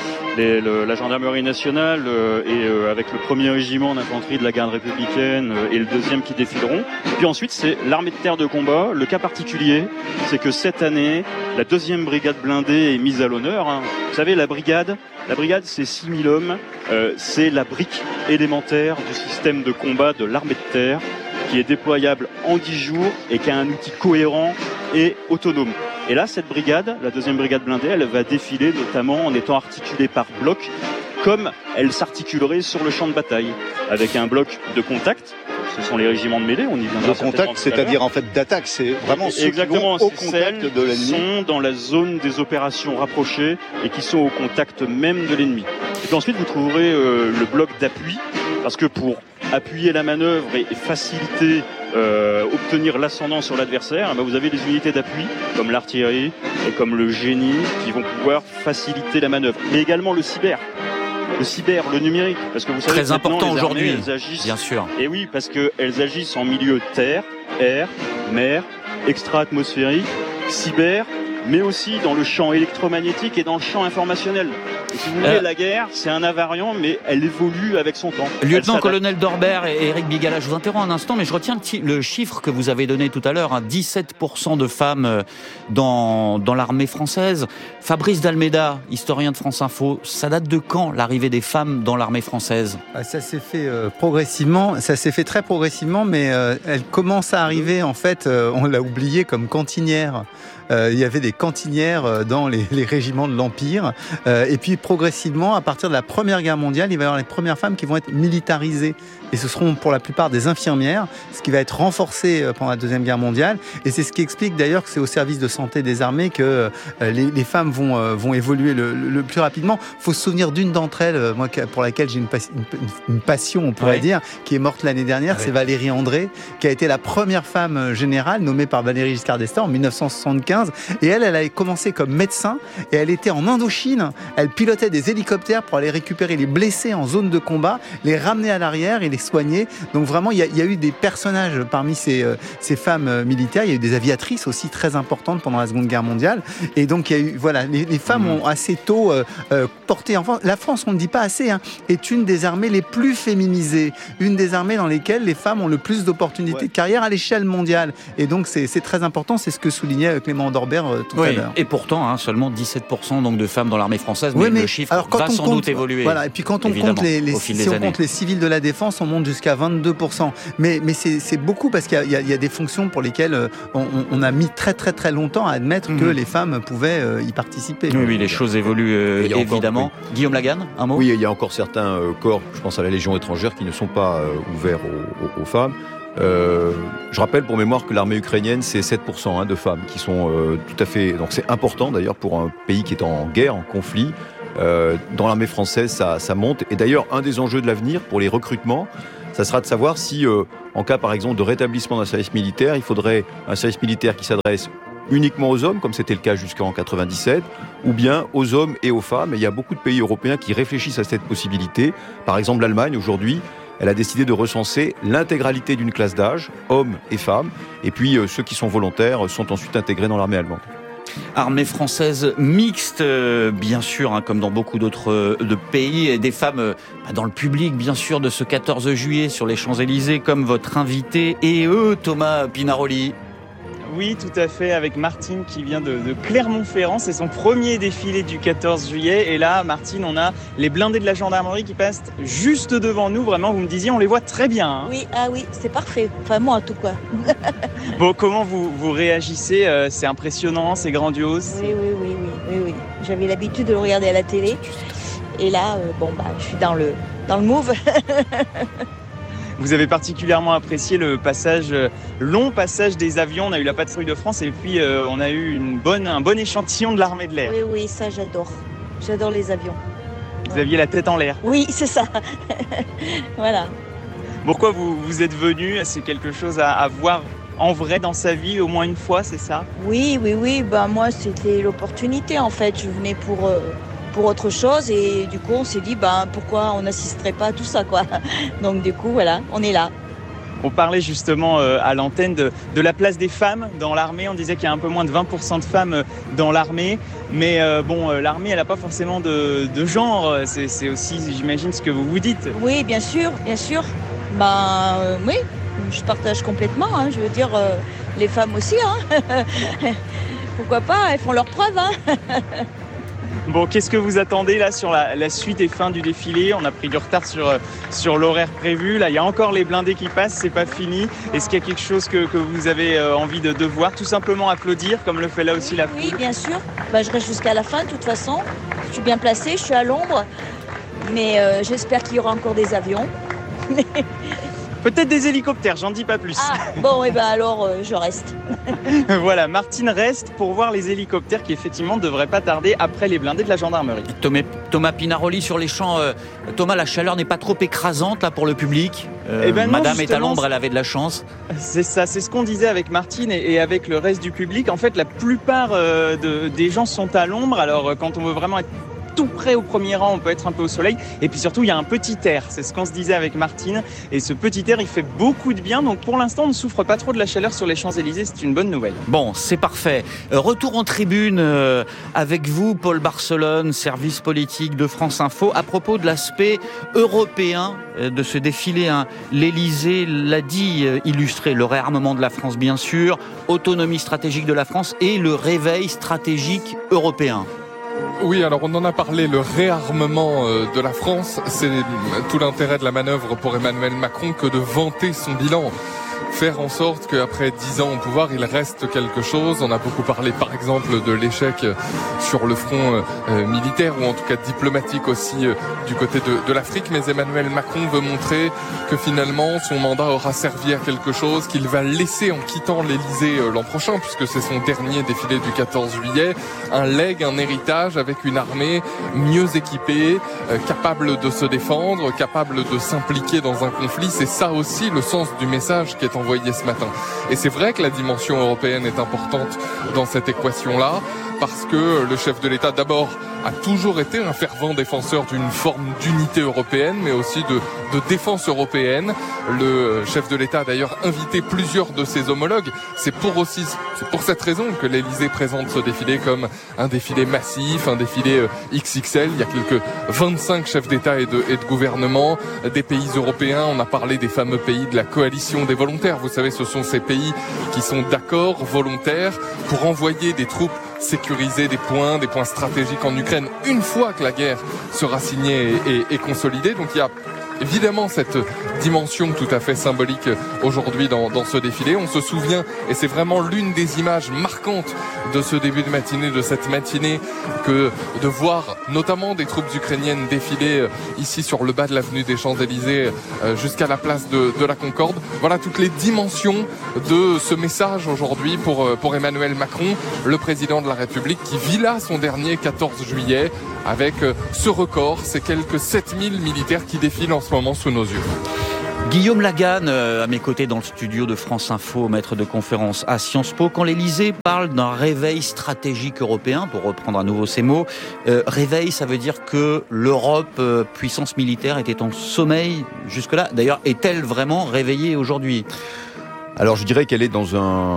la gendarmerie nationale et avec le premier régiment d'infanterie de la garde républicaine et le deuxième qui défileront. Puis ensuite c'est l'armée de terre de combat. Le cas particulier, c'est que cette année la deuxième brigade blindée est mise à l'honneur. Vous savez, la brigade c'est 6000 hommes, c'est la brique élémentaire du système de combat de l'armée de terre, qui est déployable en 10 jours et qui a un outil cohérent et autonome. Et là, cette brigade, la deuxième brigade blindée, elle va défiler notamment en étant articulée par bloc, comme elle s'articulerait sur le champ de bataille, avec un bloc de contact. Ce sont les régiments de mêlée, on y viendra. Le contact, c'est-à-dire en fait d'attaque, c'est vraiment ceux qui vont au contact de l'ennemi. Sont dans la zone des opérations rapprochées et qui sont au contact même de l'ennemi. Et puis ensuite, vous trouverez le bloc d'appui, parce que pour appuyer la manœuvre et faciliter, obtenir l'ascendant sur l'adversaire, vous avez des unités d'appui comme l'artillerie et comme le génie qui vont pouvoir faciliter la manœuvre. Mais également le cyber, le numérique, parce que vous savez, très important aujourd'hui, elles agissent, bien sûr. Et oui, parce qu'elles agissent en milieu terre, air, mer, extra-atmosphérique, cyber, mais aussi dans le champ électromagnétique et dans le champ informationnel. Et si vous voulez, la guerre, c'est un invariant, mais elle évolue avec son temps. Lieutenant-colonel Dorbert et Éric Biégala, je vous interromps un instant, mais je retiens le chiffre que vous avez donné tout à l'heure, 17% de femmes dans l'armée française. Fabrice d'Almeida, historien de France Info, ça date de quand l'arrivée des femmes dans l'armée française ? Ça s'est fait progressivement, ça s'est fait très progressivement, mais elle commence à arriver, en fait, on l'a oublié, comme cantinière. Il y avait des cantinières dans les régiments de l'Empire. Et puis progressivement, à partir de la Première Guerre mondiale, il va y avoir les premières femmes qui vont être militarisées. Et ce seront pour la plupart des infirmières, ce qui va être renforcé pendant la Deuxième Guerre mondiale. Et c'est ce qui explique d'ailleurs que c'est au service de santé des armées que les femmes vont évoluer le plus rapidement. Il faut se souvenir d'une d'entre elles, moi, pour laquelle j'ai une passion, on pourrait dire, qui est morte l'année dernière, c'est Valérie André, qui a été la première femme générale nommée par Valéry Giscard d'Estaing en 1975. Et elle a commencé comme médecin et elle était en Indochine. Elle pilotait des hélicoptères pour aller récupérer les blessés en zone de combat, les ramener à l'arrière et les soignées. Donc vraiment, il y a eu des personnages parmi ces femmes militaires. Il y a eu des aviatrices aussi très importantes pendant la Seconde Guerre mondiale. Et donc, il y a eu, voilà, les femmes ont assez tôt porté. Enfin, la France, on ne dit pas assez, est une des armées les plus féminisées, une des armées dans lesquelles les femmes ont le plus d'opportunités de carrière à l'échelle mondiale. Et donc, c'est très important. C'est ce que soulignait Clément Dorbert tout à l'heure. Et pourtant, seulement 17% donc de femmes dans l'armée française, mais le chiffre va sans doute évoluer. Voilà, et puis quand on compte si on compte les civils de la défense, on monte jusqu'à 22%. Mais c'est beaucoup parce qu'il y a des fonctions pour lesquelles on a mis très très très longtemps à admettre que les femmes pouvaient y participer. Oui, les choses évoluent évidemment. Guillaume Lagarde, un mot ? Oui, il y a encore certains corps, je pense à la Légion étrangère, qui ne sont pas ouverts aux femmes. Je rappelle pour mémoire que l'armée ukrainienne, c'est 7% de femmes qui sont tout à fait... Donc c'est important d'ailleurs pour un pays qui est en guerre, en conflit. Dans l'armée française, ça monte. Et d'ailleurs, un des enjeux de l'avenir pour les recrutements, ça sera de savoir si, en cas par exemple de rétablissement d'un service militaire, il faudrait un service militaire qui s'adresse uniquement aux hommes, comme c'était le cas jusqu'en 97, ou bien aux hommes et aux femmes. Et il y a beaucoup de pays européens qui réfléchissent à cette possibilité. Par exemple, l'Allemagne, aujourd'hui, elle a décidé de recenser l'intégralité d'une classe d'âge, hommes et femmes, et puis ceux qui sont volontaires sont ensuite intégrés dans l'armée allemande. Armée française mixte, bien sûr, comme dans beaucoup d'autres pays, et des femmes dans le public, bien sûr, de ce 14 juillet sur les Champs-Élysées, comme votre invité, et Thomas Pinaroli. Oui, tout à fait, avec Martine qui vient de Clermont-Ferrand. C'est son premier défilé du 14 juillet. Et là, Martine, on a les blindés de la gendarmerie qui passent juste devant nous. Vraiment, vous me disiez, on les voit très bien. Oui, c'est parfait. Enfin, moi, en tout cas. Bon, comment vous réagissez ? C'est impressionnant, c'est grandiose. Oui. J'avais l'habitude de le regarder à la télé. Et là, je suis dans le move. Vous avez particulièrement apprécié le long passage des avions. On a eu la patrouille de France et puis on a eu un bon échantillon de l'armée de l'air. Oui, ça j'adore. J'adore les avions. Vous aviez la tête en l'air. Oui, c'est ça. Voilà. Pourquoi vous êtes venu ? C'est quelque chose à voir en vrai dans sa vie au moins une fois, c'est ça ? Oui. Moi, c'était l'opportunité en fait. Je venais pour autre chose et du coup on s'est dit pourquoi on n'assisterait pas à tout ça quoi. Donc du coup voilà, on est là. On parlait justement à l'antenne de la place des femmes dans l'armée. On disait qu'il y a un peu moins de 20% de femmes dans l'armée. Mais l'armée, elle n'a pas forcément de genre. C'est aussi, j'imagine, ce que vous vous dites. Oui, bien sûr. Oui, je partage complètement. Je veux dire, les femmes aussi. Pourquoi pas, elles font leurs preuves. Bon, qu'est-ce que vous attendez là sur la suite et fin du défilé ? On a pris du retard sur l'horaire prévu. Là, il y a encore les blindés qui passent, c'est pas fini. Est-ce qu'il y a quelque chose que vous avez envie de voir ? Tout simplement applaudir, comme le fait là aussi la foule. Oui, bien sûr. Je reste jusqu'à la fin, de toute façon. Je suis bien placée, je suis à l'ombre. Mais j'espère qu'il y aura encore des avions. Peut-être des hélicoptères, j'en dis pas plus. Alors je reste. Voilà, Martine reste pour voir les hélicoptères qui effectivement ne devraient pas tarder après les blindés de la gendarmerie. Thomas Pinaroli sur les champs. Thomas, la chaleur n'est pas trop écrasante là pour le public. Madame est à l'ombre, elle avait de la chance. C'est ça, c'est ce qu'on disait avec Martine et avec le reste du public. En fait, la plupart des gens sont à l'ombre. Alors quand on veut vraiment être tout près au premier rang, on peut être un peu au soleil. Et puis surtout, il y a un petit air. C'est ce qu'on se disait avec Martine. Et ce petit air, il fait beaucoup de bien. Donc pour l'instant, on ne souffre pas trop de la chaleur sur les Champs-Élysées. C'est une bonne nouvelle. Bon, c'est parfait. Retour en tribune avec vous, Paul Barcelone, service politique de France Info, à propos de l'aspect européen de ce défilé. L'Élysée l'a dit, illustré le réarmement de la France, bien sûr, autonomie stratégique de la France et le réveil stratégique européen. Oui, alors on en a parlé, le réarmement de la France, c'est tout l'intérêt de la manœuvre pour Emmanuel Macron que de vanter son bilan. Faire en sorte qu'après 10 ans au pouvoir, il reste quelque chose. On a beaucoup parlé, par exemple, de l'échec sur le front militaire ou en tout cas diplomatique aussi du côté de l'Afrique. Mais Emmanuel Macron veut montrer que finalement, son mandat aura servi à quelque chose, qu'il va laisser en quittant l'Élysée l'an prochain, puisque c'est son dernier défilé du 14 juillet, un legs, un héritage avec une armée mieux équipée, capable de se défendre, capable de s'impliquer dans un conflit. C'est ça aussi le sens du message qui est envoyé ce matin. Et c'est vrai que la dimension européenne est importante dans cette équation-là. parce que le chef de l'État, d'abord, a toujours été un fervent défenseur d'une forme d'unité européenne, mais aussi de défense européenne. Le chef de l'État a d'ailleurs invité plusieurs de ses homologues. C'est pour cette raison que l'Élysée présente ce défilé comme un défilé massif, un défilé XXL. Il y a quelques 25 chefs d'État et de gouvernement des pays européens. On a parlé des fameux pays de la coalition des volontaires. Vous savez, ce sont ces pays qui sont d'accord, volontaires, pour envoyer des troupes sécuriser des points stratégiques en Ukraine une fois que la guerre sera signée et consolidée. Donc il y a évidemment cette dimension tout à fait symbolique aujourd'hui dans ce défilé. On se souvient, et c'est vraiment l'une des images marquantes de ce début de matinée, de cette matinée, que de voir notamment des troupes ukrainiennes défiler ici sur le bas de l'avenue des Champs-Élysées jusqu'à la place de la Concorde. Voilà toutes les dimensions de ce message aujourd'hui pour Emmanuel Macron, le président de la République, qui vit là son dernier 14 juillet avec ce record, ces quelques 7000 militaires qui défilent en ce moment sous nos yeux. Guillaume Laganne, à mes côtés dans le studio de France Info, maître de conférence à Sciences Po. Quand l'Élysée parle d'un réveil stratégique européen, pour reprendre à nouveau ces mots, réveil, ça veut dire que l'Europe, puissance militaire, était en sommeil jusque-là. D'ailleurs, est-elle vraiment réveillée aujourd'hui ? Alors je dirais qu'elle était dans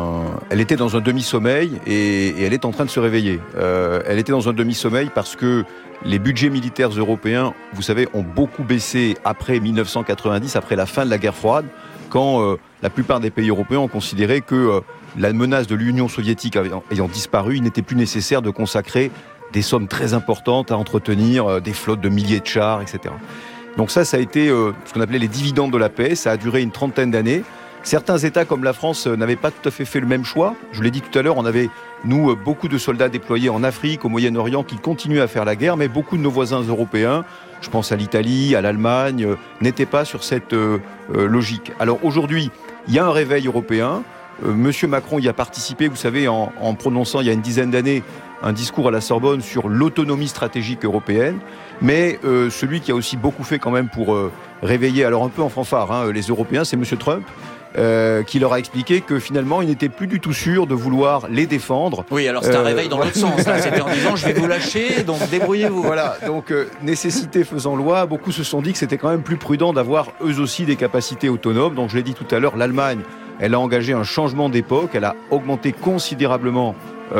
un demi-sommeil et elle est en train de se réveiller. Elle était dans un demi-sommeil parce que les budgets militaires européens, vous savez, ont beaucoup baissé après 1990, après la fin de la guerre froide, quand la plupart des pays européens ont considéré que la menace de l'Union soviétique ayant disparu, il n'était plus nécessaire de consacrer des sommes très importantes à entretenir des flottes de milliers de chars, etc. Donc ça a été ce qu'on appelait les dividendes de la paix. Ça a duré une trentaine d'années. Certains États comme la France n'avaient pas tout à fait le même choix. Je vous l'ai dit tout à l'heure, on avait, nous, beaucoup de soldats déployés en Afrique, au Moyen-Orient, qui continuaient à faire la guerre, mais beaucoup de nos voisins européens, je pense à l'Italie, à l'Allemagne, n'étaient pas sur cette logique. Alors aujourd'hui, il y a un réveil européen. Monsieur Macron y a participé, vous savez, en prononçant il y a une dizaine d'années un discours à la Sorbonne sur l'autonomie stratégique européenne. Mais celui qui a aussi beaucoup fait quand même pour réveiller, alors un peu en fanfare, les Européens, c'est Monsieur Trump. Qui leur a expliqué que finalement il n'était plus du tout sûr de vouloir les défendre. Oui, alors c'est un réveil dans l'autre sens. Là. C'était en disant je vais vous lâcher, donc débrouillez-vous. Voilà, donc nécessité faisant loi, beaucoup se sont dit que c'était quand même plus prudent d'avoir eux aussi des capacités autonomes. Donc je l'ai dit tout à l'heure, l'Allemagne, elle a engagé un changement d'époque, elle a augmenté considérablement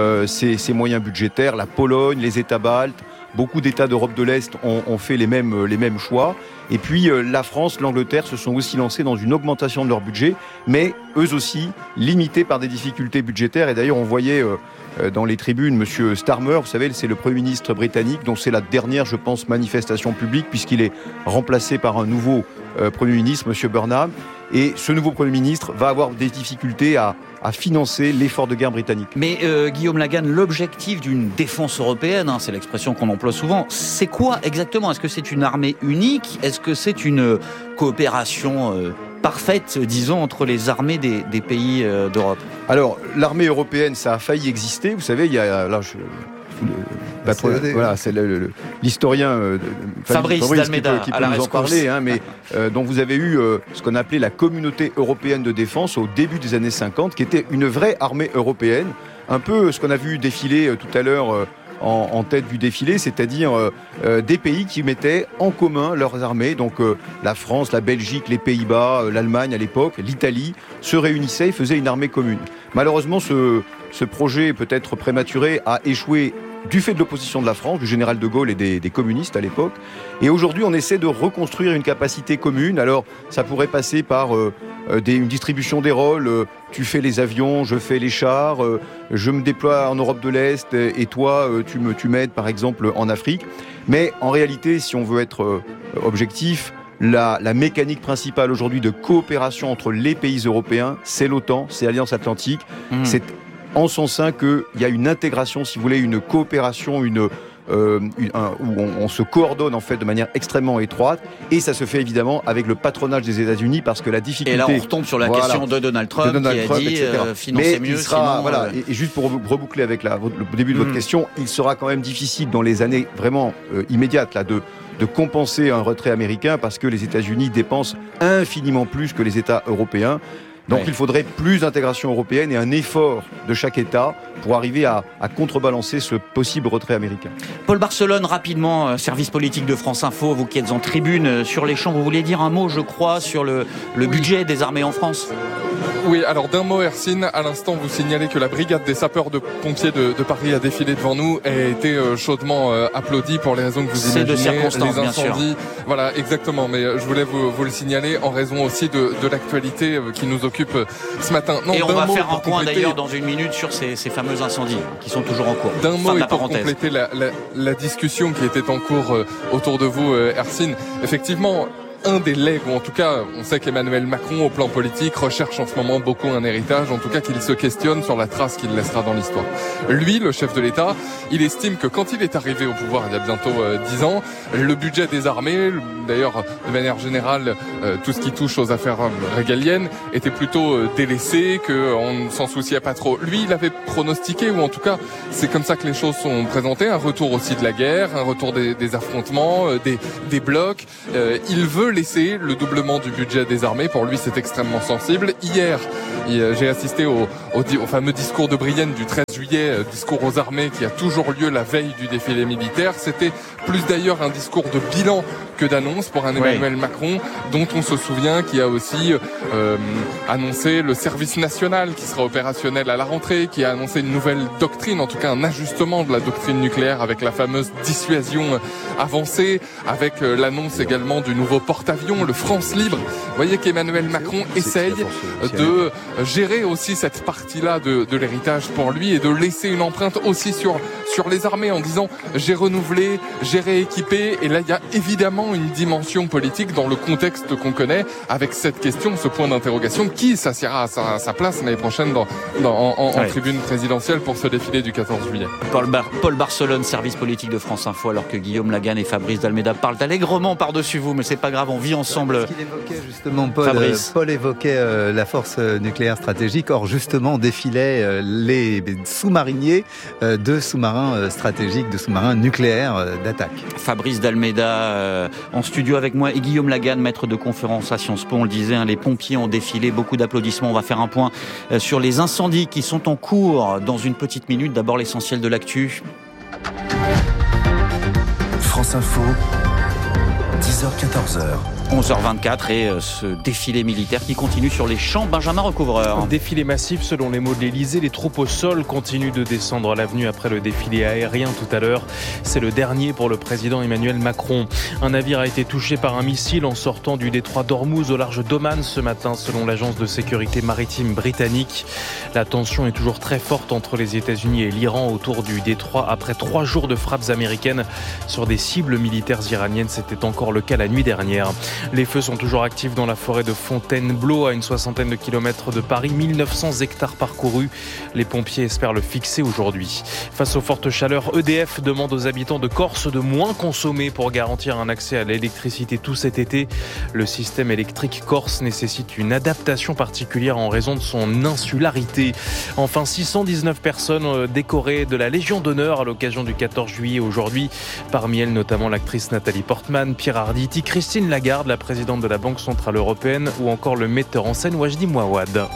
ses moyens budgétaires. La Pologne, les États baltes, beaucoup d'États d'Europe de l'Est ont fait les mêmes choix. Et puis la France, l'Angleterre se sont aussi lancés dans une augmentation de leur budget, mais eux aussi limités par des difficultés budgétaires. Et d'ailleurs, on voyait dans les tribunes Monsieur Starmer, vous savez, c'est le Premier ministre britannique, dont c'est la dernière, je pense, manifestation publique, puisqu'il est remplacé par un nouveau Premier ministre, Monsieur Burnham. Et ce nouveau Premier ministre va avoir des difficultés à financer l'effort de guerre britannique. Mais Guillaume Laganne, l'objectif d'une défense européenne, c'est l'expression qu'on emploie souvent, c'est quoi exactement ? Est-ce que c'est une armée unique ? Est-ce que c'est une coopération parfaite, disons, entre les armées des pays d'Europe ? Alors, l'armée européenne, ça a failli exister. Vous savez, il y a... Là, voilà, c'est l'historien Fabrice d'Almeida qui peut nous en parler, mais dont vous avez eu ce qu'on appelait la communauté européenne de défense au début des années 50, qui était une vraie armée européenne, un peu ce qu'on a vu défiler tout à l'heure en tête du défilé, c'est-à-dire des pays qui mettaient en commun leurs armées. Donc la France, la Belgique, les Pays-Bas, l'Allemagne à l'époque, l'Italie se réunissaient et faisaient une armée commune. Malheureusement, ce projet, peut-être prématuré, a échoué du fait de l'opposition de la France, du général de Gaulle et des communistes à l'époque. Et aujourd'hui, on essaie de reconstruire une capacité commune. Alors, ça pourrait passer par une distribution des rôles. Tu fais les avions, je fais les chars, je me déploie en Europe de l'Est et toi, tu m'aides par exemple en Afrique. Mais en réalité, si on veut être objectif, la mécanique principale aujourd'hui de coopération entre les pays européens, c'est l'OTAN, c'est l'Alliance Atlantique. C'est en son sein qu'il y a une intégration, si vous voulez, une coopération, où on se coordonne en fait de manière extrêmement étroite, et ça se fait évidemment avec le patronage des États-Unis, parce que la difficulté... Et là on retombe sur la question de Donald Trump, qui a dit financer mieux, sinon... Voilà, et juste pour reboucler avec le début de votre question, il sera quand même difficile dans les années vraiment immédiates là, de compenser un retrait américain, parce que les États-Unis dépensent infiniment plus que les États européens. Donc il faudrait plus d'intégration européenne et un effort de chaque État pour arriver à contrebalancer ce possible retrait américain. Paul Barcelone, rapidement, service politique de France Info, vous qui êtes en tribune sur les champs, vous vouliez dire un mot, je crois, sur le budget des armées en France ? Oui, alors d'un mot, Hercine, à l'instant, vous signalez que la brigade des sapeurs-pompiers de Paris a défilé devant nous et a été chaudement applaudie pour les raisons que vous imaginez. C'est de circonstance, les incendies, bien sûr. Voilà, exactement. Mais je voulais vous le signaler en raison aussi de l'actualité qui nous occupe ce matin. Non, et on va faire un point d'ailleurs dans une minute sur ces fameux incendies qui sont toujours en cours. D'un mot, et pour compléter la discussion qui était en cours autour de vous, Hercine, effectivement, un des legs, ou en tout cas, on sait qu'Emmanuel Macron, au plan politique, recherche en ce moment beaucoup un héritage, en tout cas qu'il se questionne sur la trace qu'il laissera dans l'histoire. Lui, le chef de l'État, il estime que quand il est arrivé au pouvoir il y a bientôt 10 ans, le budget des armées, d'ailleurs, de manière générale, tout ce qui touche aux affaires régaliennes, était plutôt délaissé, qu'on ne s'en souciait pas trop. Lui, il avait pronostiqué, ou en tout cas, c'est comme ça que les choses sont présentées, un retour aussi de la guerre, un retour des affrontements, des blocs. Il veut laisser le doublement du budget des armées. Pour lui, c'est extrêmement sensible. Hier, j'ai assisté au fameux discours de Brienne du 13 juillet, discours aux armées qui a toujours lieu la veille du défilé militaire. C'était plus d'ailleurs un discours de bilan que d'annonce pour un Emmanuel Macron, dont on se souvient qui a aussi annoncé le service national qui sera opérationnel à la rentrée, qui a annoncé une nouvelle doctrine, en tout cas un ajustement de la doctrine nucléaire avec la fameuse dissuasion avancée, avec l'annonce également du nouveau porte-avions, le France Libre. Vous voyez qu'Emmanuel Macron essaye de gérer aussi cette partie-là de l'héritage pour lui et de laisser une empreinte aussi sur les armées en disant j'ai renouvelé, j'ai rééquipé, et là il y a évidemment une dimension politique dans le contexte qu'on connaît avec cette question, ce point d'interrogation, qui s'assiera à sa place l'année prochaine en tribune présidentielle pour ce défilé du 14 juillet. Paul Barcelone, service politique de France Info, alors que Guillaume Lagan et Fabrice Dalméda parlent allègrement par-dessus vous, mais c'est pas grave, on vit ensemble. Ce qu'il évoquait justement, Paul évoquait la force nucléaire stratégique. Or, justement, défilaient les sous-mariniers de sous-marins stratégiques, de sous-marins nucléaires d'attaque. Fabrice Dalméda en studio avec moi et Guillaume Lagan, maître de conférence à Sciences Po. On le disait, les pompiers ont défilé, beaucoup d'applaudissements. On va faire un point sur les incendies qui sont en cours dans une petite minute. D'abord, l'essentiel de l'actu. France Info, 10h-14h. 11h24 et ce défilé militaire qui continue sur les champs. Benjamin Recouvreur. Un défilé massif selon les mots de l'Élysée. Les troupes au sol continuent de descendre l'avenue après le défilé aérien tout à l'heure. C'est le dernier pour le président Emmanuel Macron. Un navire a été touché par un missile en sortant du détroit d'Ormuz au large d'Oman ce matin selon l'agence de sécurité maritime britannique. La tension est toujours très forte entre les États-Unis et l'Iran autour du détroit après 3 jours de frappes américaines sur des cibles militaires iraniennes. C'était encore le cas la nuit dernière. Les feux sont toujours actifs dans la forêt de Fontainebleau, à une 60aine de kilomètres de Paris. 1900 hectares parcourus. Les pompiers espèrent le fixer aujourd'hui. Face aux fortes chaleurs, EDF demande aux habitants de Corse de moins consommer pour garantir un accès à l'électricité tout cet été. Le système électrique corse nécessite une adaptation particulière en raison de son insularité. Enfin, 619 personnes décorées de la Légion d'honneur à l'occasion du 14 juillet aujourd'hui. Parmi elles, notamment l'actrice Nathalie Portman, Pierre Arditi, Christine Lagarde, la présidente de la Banque Centrale Européenne, ou encore le metteur en scène Wajdi Mouawad.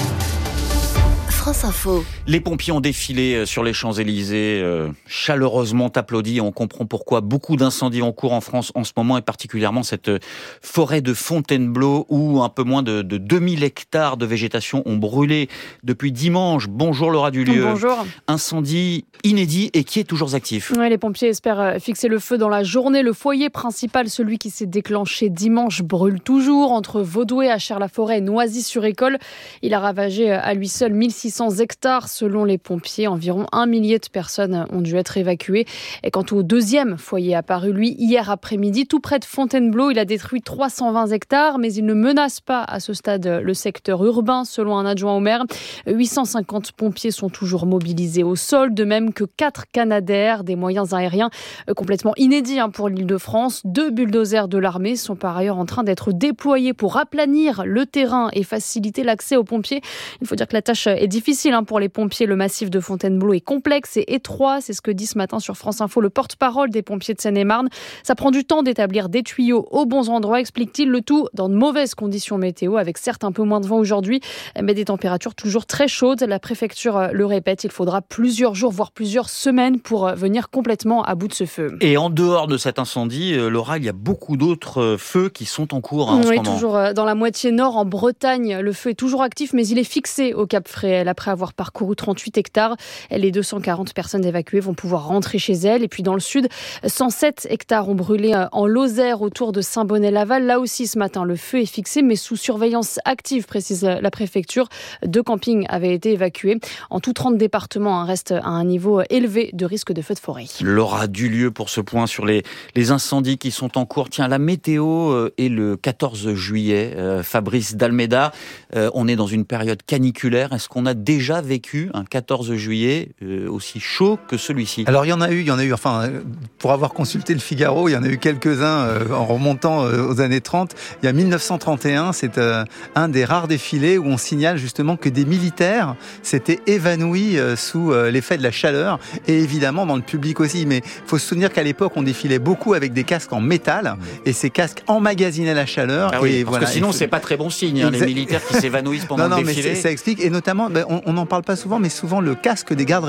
France Info. Les pompiers ont défilé sur les Champs-Élysées, chaleureusement applaudis. On comprend pourquoi beaucoup d'incendies en cours en France en ce moment, et particulièrement cette forêt de Fontainebleau où un peu moins de 2000 hectares de végétation ont brûlé depuis dimanche. Bonjour Laura Dulieu. Bonjour. Incendie inédit et qui est toujours actif. Ouais, les pompiers espèrent fixer le feu dans la journée. Le foyer principal, celui qui s'est déclenché dimanche, brûle toujours entre Vaudoué, Achères-la-Forêt et Noisy-sur-École. Il a ravagé à lui seul 1600 hectares selon les pompiers. Environ 1 millier de personnes ont dû être évacuées. Et quant au deuxième foyer apparu, lui, hier après-midi, tout près de Fontainebleau, il a détruit 320 hectares, mais il ne menace pas à ce stade le secteur urbain, selon un adjoint au maire. 850 pompiers sont toujours mobilisés au sol, de même que 4 Canadair, des moyens aériens complètement inédits pour l'Île-de-France. 2 bulldozers de l'armée sont par ailleurs en train d'être déployés pour aplanir le terrain et faciliter l'accès aux pompiers. Il faut dire que la tâche est difficile difficile pour les pompiers. Le massif de Fontainebleau est complexe et étroit. C'est ce que dit ce matin sur France Info le porte-parole des pompiers de Seine-et-Marne. Ça prend du temps d'établir des tuyaux aux bons endroits, explique-t-il, le tout dans de mauvaises conditions météo, avec certes un peu moins de vent aujourd'hui, mais des températures toujours très chaudes. La préfecture le répète, il faudra plusieurs jours, voire plusieurs semaines pour venir complètement à bout de ce feu. Et en dehors de cet incendie, Laura, il y a beaucoup d'autres feux qui sont en cours en ce moment. Oui, toujours dans la moitié nord, en Bretagne. Le feu est toujours actif, mais il est fixé au Cap Fréhel. Après avoir parcouru 38 hectares, les 240 personnes évacuées vont pouvoir rentrer chez elles. Et puis dans le sud, 107 hectares ont brûlé en Lozère, autour de Saint-Bonnet-Laval. Là aussi, ce matin, le feu est fixé, mais sous surveillance active, précise la préfecture. 2 campings avaient été évacués. En tout, 30 départements restent à un niveau élevé de risque de feu de forêt. Laura Dulieu pour ce point sur les incendies qui sont en cours. Tiens, la météo est le 14 juillet. Fabrice Dalméda, on est dans une période caniculaire. Est-ce qu'on a déjà vécu un 14 juillet aussi chaud que celui-ci? Alors il y en a eu, enfin, pour avoir consulté le Figaro, il y en a eu quelques-uns en remontant aux années 30. Il y a 1931, c'est un des rares défilés où on signale justement que des militaires s'étaient évanouis sous l'effet de la chaleur, et évidemment dans le public aussi. Mais il faut se souvenir qu'à l'époque, on défilait beaucoup avec des casques en métal, et ces casques emmagasinaient la chaleur. Ah oui, et parce que sinon, c'est pas très bon signe, les militaires qui s'évanouissent pendant le défilé. Ça explique, et notamment, on n'en parle pas souvent, mais souvent le casque des gardes